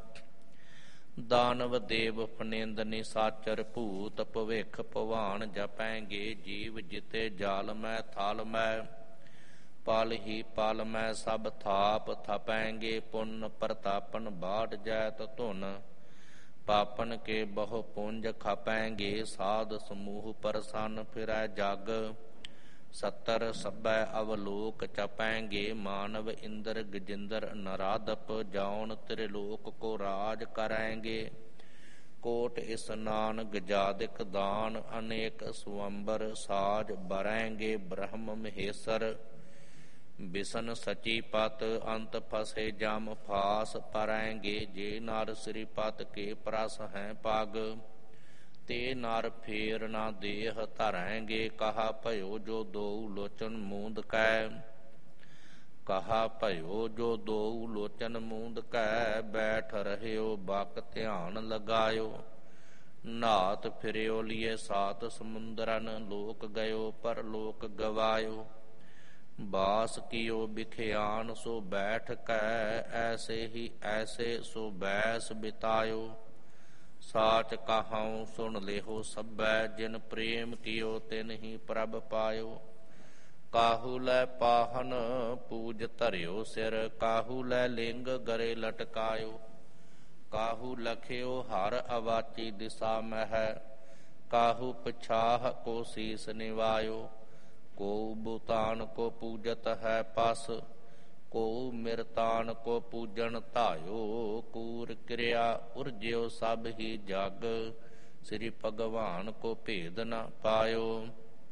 [SPEAKER 1] ਦਾਨਵ ਦੇਵ ਫਨਿੰਦ ਨਿਸਾਚਰ, ਭੂਤ ਭਵਿਖ ਭਵਾਨ ਜਪੈਂਗੇ। ਜੀਵ ਜਿਤੇ ਜਾਲ ਮੈਂ ਥਾਲ ਮੈਂ, ਪਲ ਹੀ ਪਲ ਮੈਂ ਸਭ ਥਾਪ ਥਪੈਂਗੇ। ਪੁੰਨ ਪ੍ਰਤਾਪਨ ਬਾਟ ਜੈਤ ਧੁਨ, ਪਾਪਨ ਕੇ ਬਹੁ ਪੁੰਜ ਖਪੈਂਗੇ। ਸਾਧ ਸਮੂਹ ਪ੍ਰਸੰਨ ਫਿਰੈ ਜਗ, ਸੱਤਰ ਸਭੈ ਅਵਲੋਕ ਚਪੈਂਗੇ। ਮਾਨਵ ਇੰਦਰ ਗਜਿੰਦਰ ਨਰਾਦਪ, ਜਾਉਨ ਤ੍ਰਿਲੋਕ ਕੋ ਰਾਜ ਕਰੈਂਗੇ। ਕੋਟ ਇਸਨਾਨ ਗਜਾਦਿਕ ਦਾਨ, ਅਨੇਕ ਸਵੰਬਰ ਸਾਜ ਬਰੈਂਗੇ। ਬ੍ਰਹਮ ਮਹੇਸਰ ਬਿਸ਼ਨ ਸਚੀ ਪਤ, ਅੰਤ ਫਸੇ ਜਮ ਫਾਸ ਪਰੈਂਗੇ। ਜੇ ਨਰ ਸ੍ਰੀ ਪਤ ਕੇ ਪ੍ਰਸ ਹੈ ਪਗ, ਤੇ ਨਰ ਫੇਰ ਨਾ ਦੇਹ ਧਰੈਂਗੇ। ਕਹਾ ਭਇਓ ਜੋ ਦੋਊ ਲੋਚਨ ਮੂੰਦ ਕੈ, ਕਹਾ ਭਇਓ ਜੋ ਦੋਊ ਲੋਚਨ ਮੂੰਦ ਕੈ। ਬੈਠ ਰਹਿਓ ਬਕ ਧਿਆਨ ਲਗਾਇਓ, ਨਾਤ ਫਿਰਿਓ ਲਿਏ ਸਾਤ ਸਮੁੰਦਰਨ। ਲੋਕ ਗਇਓ ਪਰ ਲੋਕ ਗਵਾਇਓ, ਬਾਸ ਕੀਓ ਬਿਖਿਆਨ ਸੋ ਬੈਠ ਕੈ। ਐਸੇ ਹੀ ਐਸੇ ਸੋ ਬੈਸ ਬਿਤਾਇਓ, ਸਾਚ ਕਹਾਉ ਸੁਣ ਲੇਹੋ ਸਭੈ। ਜਿਨ ਪ੍ਰੇਮ ਕੀਓ ਤਿਨ ਹੀ ਪ੍ਰਭ ਪਾਇਓ। ਕਾਹੂ ਲੈ ਪਾਹਨ ਪੂਜ ਧਰਿਓ ਸਿਰ, ਕਾਹੂ ਲੈ ਲਿੰਗ ਗਰੇ ਲਟਕਾਇਓ। ਕਾਹੂ ਲਖਿਓ ਹਰ ਅਵਾਚੀ ਦਿਸਾ ਮਹਿ, ਕਾਹੂ ਪਛਾਹ ਕੋ ਸੀਸ ਨਿਵਾਇਓ। ਕੋ ਬੁਤਾਨ ਕੋ ਪੂਜਤ ਹੈ ਪਸ, ਕੋ ਮਿਰਤਾਨ ਕੋ ਪੂਜਨ ਧਾਇਓ। ਕੂਰ ਕਿਰਿਆ ਉਰਜਿਓ ਸਭ ਹੀ ਜਗ, ਸ੍ਰੀ ਭਗਵਾਨ ਕੋ ਭੇਦ ਨ ਪਾਇਓ।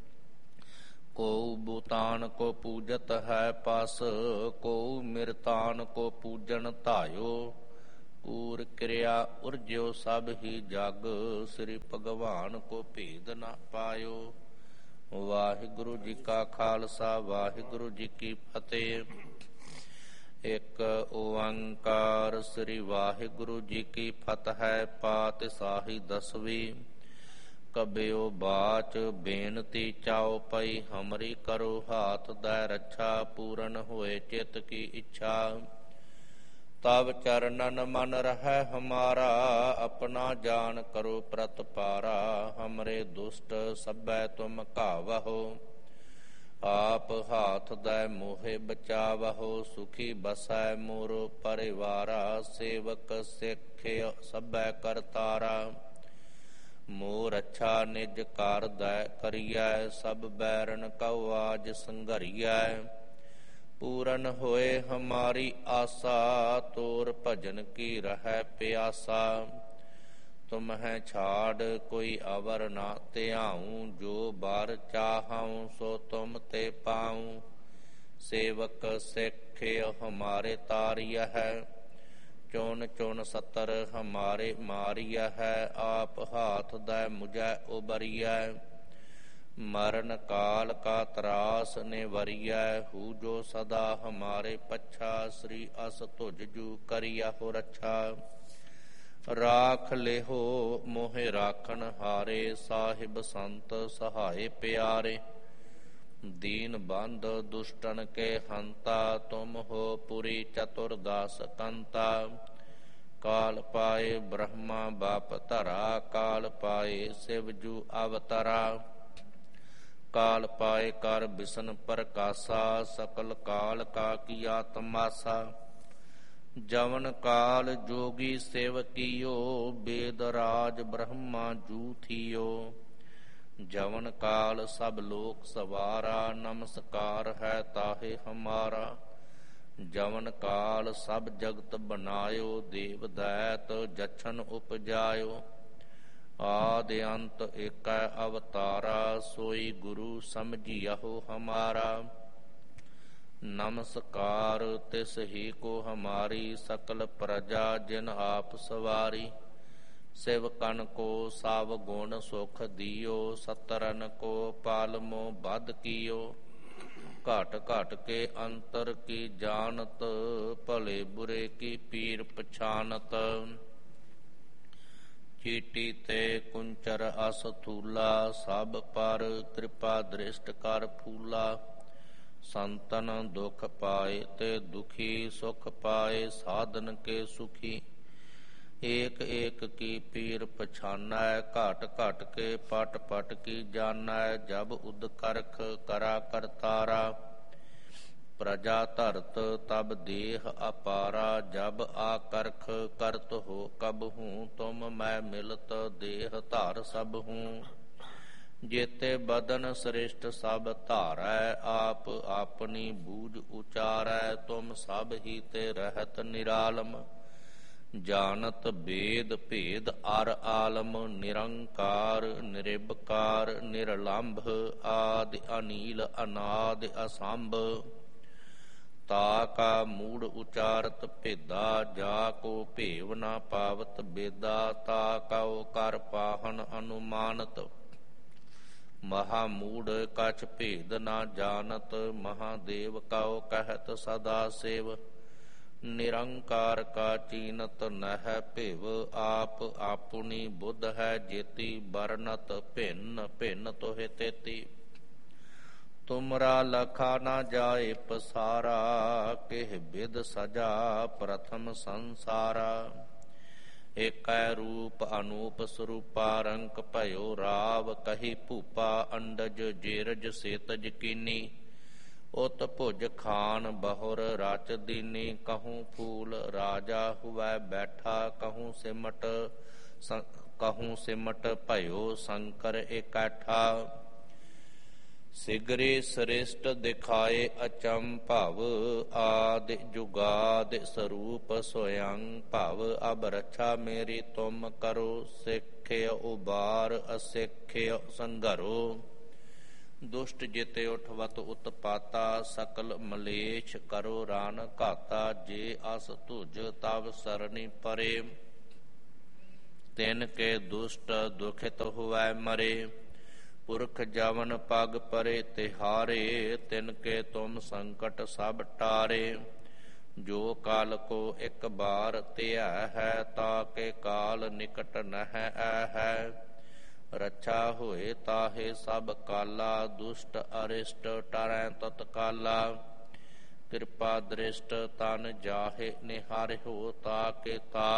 [SPEAKER 1] ਕੋ ਬੁਤਾਨ ਕੋ ਪੂਜਤ ਹੈ ਪਸ, ਕੋ ਮਿਰਤਾਨ ਕੋ ਪੂਜਨ ਧਾਇਓ। ਕੂਰ ਕਿਰਿਆ ਉਰਜਿਓ ਸਭ ਹੀ ਜਗ, ਸ੍ਰੀ ਭਗਵਾਨ ਕੋ ਭੇਦ ਨ ਪਾਇਓ। ਵਾਹਿਗੁਰੂ ਜੀ ਕਾ ਖਾਲਸਾ, ਵਾਹਿਗੁਰੂ ਜੀ ਕੀ ਫਤਿਹ। ਇੱਕ ਓੰਕਾਰ ਸ੍ਰੀ ਵਾਹਿਗੁਰੂ ਜੀ ਕੀ ਫਤਿਹ। ਪਾਤਿਸ਼ਾਹੀ ਦਸਵੀਂ। ਕਬਿਓ ਬਾਚ ਬੇਨਤੀ ਚਾਉ ਪਈ, ਹਮਰੀ ਕਰੋ ਹਾਥ ਦੈ ਰੱਛਾ। ਪੂਰਨ ਹੋਏ ਚਿਤ ਕੀ ਇੱਛਾ, ਤਬ ਚਰਨਨ ਮਨ ਰਹਿ ਹਮਾਰਾ। ਆਪਣਾ ਜਾਨ ਕਰੋ ਪ੍ਰਤਪਾਰਾ, ਹਮਰੇ ਦੁਸ਼ਟ ਸਭੈ ਤੁਮ ਘਾਵਹੁ। ਆਪ ਹਾਥ ਦੈ ਮੋਹਿ ਬਚਾਵਹੁ, ਸੁਖੀ ਬਸੈ ਮੋਰ ਪਰਿਵਾਰਾ। ਸੇਵਕ ਸਿੱਖ ਸਭੈ ਕਰਤਾਰਾ, ਮੋਰ ਅੱਛਾ ਨਿਜ ਕਾਰ ਦੈ ਕਰੀਐ। ਸਭ ਬੈਰਨ ਕਉ ਆਜ ਸੰਘਰੀਐ, ਪੂਰਨ ਹੋਏ ਹਮਾਰੀ ਆਸਾ। ਤੋਰ ਭਜਨ ਕੀ ਰਹਿ ਪਿਆਸਾ, ਤੁਮਹਿ ਛਾੜ ਕੋਈ ਅਵਰ ਨਾ ਧਿਆਉ। ਜੋ ਬਾਰ ਚਾਹਉ ਸੋ ਤੁਮ ਤੇ ਪਾਉ। ਸੇਵਕ ਸਿੱਖ ਹਮਾਰੇ ਤਾਰਿਆ ਹੈ, ਚੁਣ ਚੁਣ ਸਤਰ ਹਮਾਰੇ ਮਾਰਿਆ ਹੈ। ਆਪ ਹਾਥ ਦੈ ਮੁਝੈ ਉਬਰੀਐ, ਮਰਨ ਕਾਲ ਕਾ ਤਰਾਸ ਨਿਵਰੀਐ। ਹੂ ਜੋ ਸਦਾ ਹਮਾਰੇ ਪੱਛਾ, ਸ੍ਰੀ ਅਸ ਤੁਜ ਜੂ ਕਰੀਆ ਹੋ ਰੱਛਾ। ਰਾਖ ਲਿਹੋ ਮੋਹਿ ਰਾਖਣ ਹਾਰੇ, ਸਾਹਿਬ ਸੰਤ ਸਹਾਏ ਪਿਆਰੇ। ਦੀਨ ਬੰਧ ਦੁਸ਼ਟਨ ਕੇ ਹੰਤਾ, ਤੁਮ ਹੋ ਪੁਰੀ ਚਤੁਰਦਾਸ ਕੰਤਾ। ਕਾਲ ਪਾਏ ਬ੍ਰਹਮਾ ਬਾਪ ਧਰਾ, ਕਾਲ ਪਾਏ ਸਿਵ ਜੂ ਅਵਤਰਾ। ਕਾਲ ਪਾਏ ਕਰ ਬਿਸ਼ਨ ਪ੍ਰਕਾਸ਼ਾ, ਸਕਲ ਕਾਲ ਕਾ ਕੀਆ ਤਮਾਸਾ। ਜਵਨ ਕਾਲ ਜੋਗੀ ਸੇਵਕੀਓ, ਬੇਦ ਰਾਜ ਬ੍ਰਹਮਾ ਜੂ ਥੀਓ। ਜਵਨ ਕਾਲ ਸਭ ਲੋਕ ਸਵਾਰਾ, ਨਮਸਕਾਰ ਹੈ ਤਾਹੇ ਹਮਾਰਾ। ਜਵਨ ਕਾਲ ਸਭ ਜਗਤ ਬਨਾਇਓ, ਦੇਵ ਦੈਤ ਜਛਨ ਉਪਜਾਇਓ। ਆਦਿ ਅੰਤ ਏਕੈ ਅਵਤਾਰਾ, ਸੋਈ ਗੁਰੂ ਸਮਝਿਆਹੋ ਹਮਾਰਾ। ਨਮਸਕਾਰ ਤਿਸ ਹੀ ਕੋ ਹਮਾਰੀ, ਸਕਲ ਪ੍ਰਜਾ ਜਿਨ ਆਪ ਸਵਾਰੀ। ਸਿਵਕਨ ਕੋ ਸਭ ਗੁਣ ਸੁਖ ਦਿਓ, ਸਤਰਨ ਕੋ ਪਾਲਮੋ ਬਧ ਕੀਓ। ਘਟ ਘਟ ਕੇ ਅੰਤਰ ਕੀ ਜਾਣਤ, ਭਲੇ ਬੁਰੇ ਕੀ ਪੀਰ ਪਛਾਨਤ। ਚੀਟੀ ਤੇ ਕੁੰਚਰ ਅਸ ਥੂਲਾ, ਸਭ ਪਰ ਕਿਰਪਾ ਦ੍ਰਿਸ਼ਟ ਕਰ ਫੂਲਾ। ਸੰਤਨ ਦੁਖ ਪਾਏ ਤੇ ਦੁਖੀ, ਸੁਖ ਪਾਏ ਸਾਧਨ ਕੇ ਸੁਖੀ। ਏਕ ਏਕ ਕੀ ਪੀਰ ਪਛਾਨੈ, ਘਟ ਘਟ ਕੇ ਪਟ ਪਟ ਕੀ ਜਾਣੈ। ਜਬ ਉਦ ਕਰਖ ਕਰਾ ਕਰਤਾਰਾ, ਪ੍ਰਜਾ ਧਰਤ ਤਬ ਦੇਹ ਅਪਾਰਾ। ਜਬ ਆਕਰਖ ਕਰਤ ਹੋ ਕਬ ਹੂੰ, ਤੁਮ ਮੈਂ ਮਿਲਤ ਦੇਹ ਧਾਰ ਸਭ ਹੂੰ। ਜੇਤੇ ਬਦਨ ਸ੍ਰਿਸ਼ਟ ਸਭ ਧਾਰੈ, ਆਪ ਆਪਣੀ ਬੂਝ ਉਚਾਰੈ। ਤੁਮ ਸਭ ਹੀ ਤੇ ਰਹਿਤ ਨਿਰਾਲਮ, ਜਾਣਤ ਬੇਦ ਭੇਦ ਅਰ ਆਲਮ। ਨਿਰੰਕਾਰ ਨਿਰਭਕਾਰ ਨਿਰਲੰਭ, ਆਦਿ ਅਨੀਲ ਅਨਾਦਿ ਅਸੰਭ। ਤਾ ਕਾ ਮੂੜ ਉਚਾਰਤ ਭੇਦਾ, ਜਾ ਕੋ ਭੇਵ ਨਾ ਪਾਵਤ ਬੇਦਾ। ਤਾ ਕਉ ਕਰ ਪਾਹਨ ਅਨੁਮਾਨਤ, ਮਹਾ ਮੂੜ ਕਛ ਭੇਦ ਨਾ ਜਾਣਤ। ਮਹਾਦੇਵ ਕਉ ਕਹਿਤ ਸਦਾ ਸੇਵ, ਨਿਰੰਕਾਰ ਕਾ ਚੀਨਤ ਨਹਿ ਭਿਵ। ਆਪ ਆਪਣੀ ਬੁੱਧ ਹੈ ਜੇਤੀ, ਬਰਨਤ ਭਿੰਨ ਭਿੰਨ ਤੋਹਿ ਤੇਤੀ। ਤੁਮਰਾ ਲਖਾ ਨਾ ਜਾਏ ਪਸਾਰਾ, ਕਿਹ ਬਿਦ ਸਜਾ ਪ੍ਰਥਮ ਸੰਸਾਰਾ। ਏਕੈ ਰੂਪ ਅਨੂਪ ਸਰੂਪਾ, ਰੰਕ ਭਇਓ ਰਾਵ ਕਹੀ ਭੂਪਾ। ਅੰਡਜ ਜੇਰਜ ਸੇਤਜ ਕੀਨੀ, ਉਤ ਭੁਜ ਖਾਨ ਬਹੁਰ ਰਚ ਦੀਨੀ। ਕਹੂੰ ਫੂਲ ਰਾਜਾ ਹੁਵੈ ਬੈਠਾ, ਕਹੂੰ ਸਿਮਟ ਕਹੂੰ ਸਿਮਟ ਭਇਓ ਸ਼ੰਕਰ ਇਕੱਠਾ। ਸਿਗਰੇ ਸ੍ਰਿਸ਼ਟ ਦਿਖਾਏ ਅਚੰਭਵ, ਆਦਿ ਜੁਗਾਦਿ ਸਰੂਪ ਸਵਯੰ ਭਵ। ਅਬ ਰੱਛਾ ਮੇਰੀ ਤੁਮ ਕਰੋ, ਸਿੱਖਿਓ ਉਬਾਰ ਅਸਿੱਖਿਓ ਸੰਘਰੋ। ਦੁਸ਼ਟ ਜਿਤੇ ਉਠਵਤ ਉਤਪਾਤਾ, ਸਕਲ ਮਲੇਛ ਕਰੋ ਰਾਨ ਘਾਤਾ। ਜੇ ਅਸ ਤੁਜ ਤਵ ਸਰਣੀ ਪਰੇ, ਤਿਨ ਕੇ ਦੁਸ਼ਟ ਦੁਖਿਤ ਹੁਵੈ ਮਰੇ। ਪੁਰਖ ਜਵਨ ਪਗ ਪਰੇ ਤਿਹਾਰੇ, ਤਿਨ ਕੇ ਤੁਮ ਸੰਕਟ ਸਭ ਟਾਰੇ। ਜੋ ਕਾਲ ਕੋ ਇਕ ਬਾਰ ਧਿਆ ਹੈ, ਤਾ ਕੇ ਕਾਲ ਨਿਕਟ ਨਹਿ ਐ ਹੈ। ਰੱਛਾ ਹੋਏ ਤਾਹੇ ਸਭ ਕਾਲਾ, ਦੁਸ਼ਟ ਅਰਿਸ਼ਟ ਟਰੈ ਤਤਕਾਲਾ। ਕਿਰਪਾ ਦ੍ਰਿਸ਼ਟ ਤਨ ਜਾਹੇ ਨਿਹਾਰਿਓ, ਤਾ ਕੇ ਤਾ